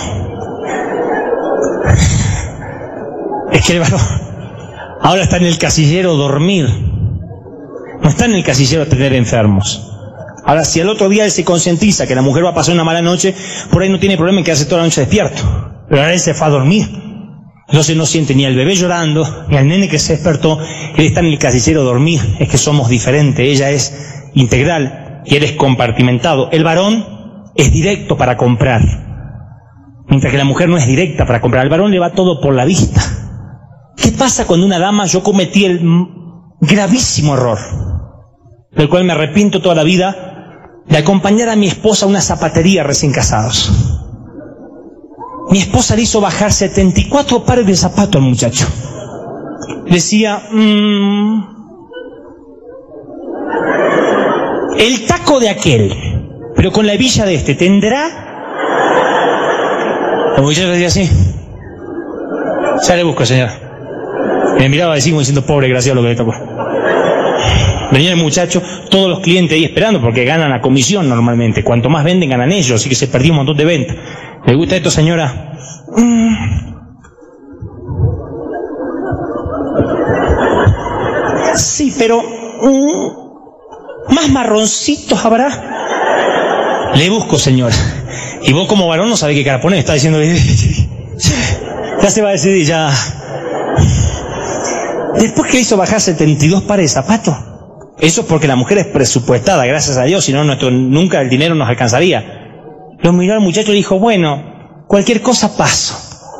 Es que el varón ahora está en el casillero dormir. No está en el casillero tener enfermos. Ahora, si al otro día él se concientiza que la mujer va a pasar una mala noche, por ahí no tiene problema en quedarse toda la noche despierto. Pero ahora él se fue a dormir. Entonces no siente ni al bebé llorando, ni al nene que se despertó. Él está en el casillero dormir. Es que somos diferentes. Ella es integral y él es compartimentado. El varón es directo para comprar, mientras que la mujer no es directa para comprar. Al varón le va todo por la vista. ¿Qué pasa cuando una dama, yo cometí el gravísimo error, del cual me arrepiento toda la vida, de acompañar a mi esposa a una zapatería recién casados? Mi esposa le hizo bajar setenta y cuatro pares de zapatos al muchacho. Decía, mmm, el taco de aquel, pero con la hebilla de este, ¿tendrá? El muchacho decía así. Ya le busco, señor. Me miraba así como diciendo, pobre graciado lo que le tocó. Venía el muchacho, todos los clientes ahí esperando, porque ganan a comisión normalmente. Cuanto más venden, ganan ellos, así que se perdió un montón de ventas. ¿Le gusta esto, señora? Mm. Sí, pero... Mm, ¿más marroncitos habrá? Le busco, señora. Y vos como varón no sabés qué cara poner, está diciendo... Ya se va a decidir, ya... Después que hizo bajar setenta y dos pares de zapatos, eso es porque la mujer es presupuestada, gracias a Dios, si no, nuestro, nunca el dinero nos alcanzaría. Lo miró al muchacho y dijo, bueno, cualquier cosa paso.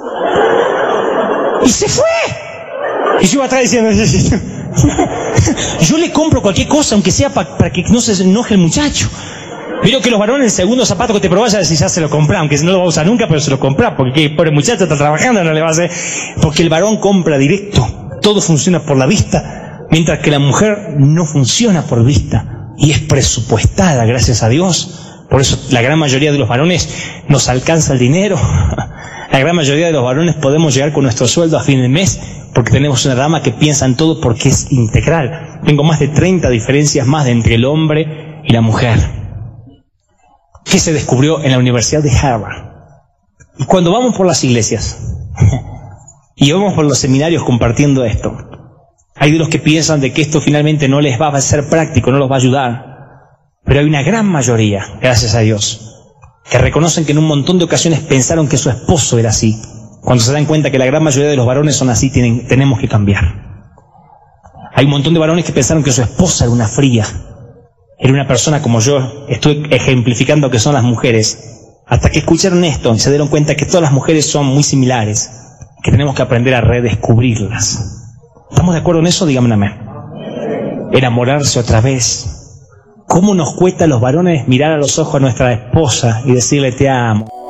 Y se fue. Y yo iba atrás diciendo, yo le compro cualquier cosa, aunque sea para pa que no se enoje el muchacho. Vieron que los varones el segundo zapato que te probás ya decís, ya se lo comprá, aunque no lo va a usar nunca, pero se lo comprá, porque por el muchacho está trabajando, no le va a hacer. Porque el varón compra directo, todo funciona por la vista, mientras que la mujer no funciona por vista y es presupuestada, gracias a Dios. Por eso la gran mayoría de los varones nos alcanza el dinero. La gran mayoría de los varones podemos llegar con nuestro sueldo a fin de mes porque tenemos una dama que piensa en todo porque es integral. Tengo más de treinta diferencias más de entre el hombre y la mujer, que se descubrió en la Universidad de Harvard. Y cuando vamos por las iglesias y vamos por los seminarios compartiendo esto, hay de los que piensan de que esto finalmente no les va a ser práctico, no los va a ayudar. Pero hay una gran mayoría, gracias a Dios, que reconocen que en un montón de ocasiones pensaron que su esposo era así. Cuando se dan cuenta que la gran mayoría de los varones son así, tienen, tenemos que cambiar. Hay un montón de varones que pensaron que su esposa era una fría, era una persona como yo. Estoy ejemplificando que son las mujeres, hasta que escucharon esto y se dieron cuenta que todas las mujeres son muy similares, que tenemos que aprender a redescubrirlas. ¿Estamos de acuerdo en eso? Díganme amén. Enamorarse otra vez. ¿Cómo nos cuesta a los varones mirar a los ojos a nuestra esposa y decirle te amo?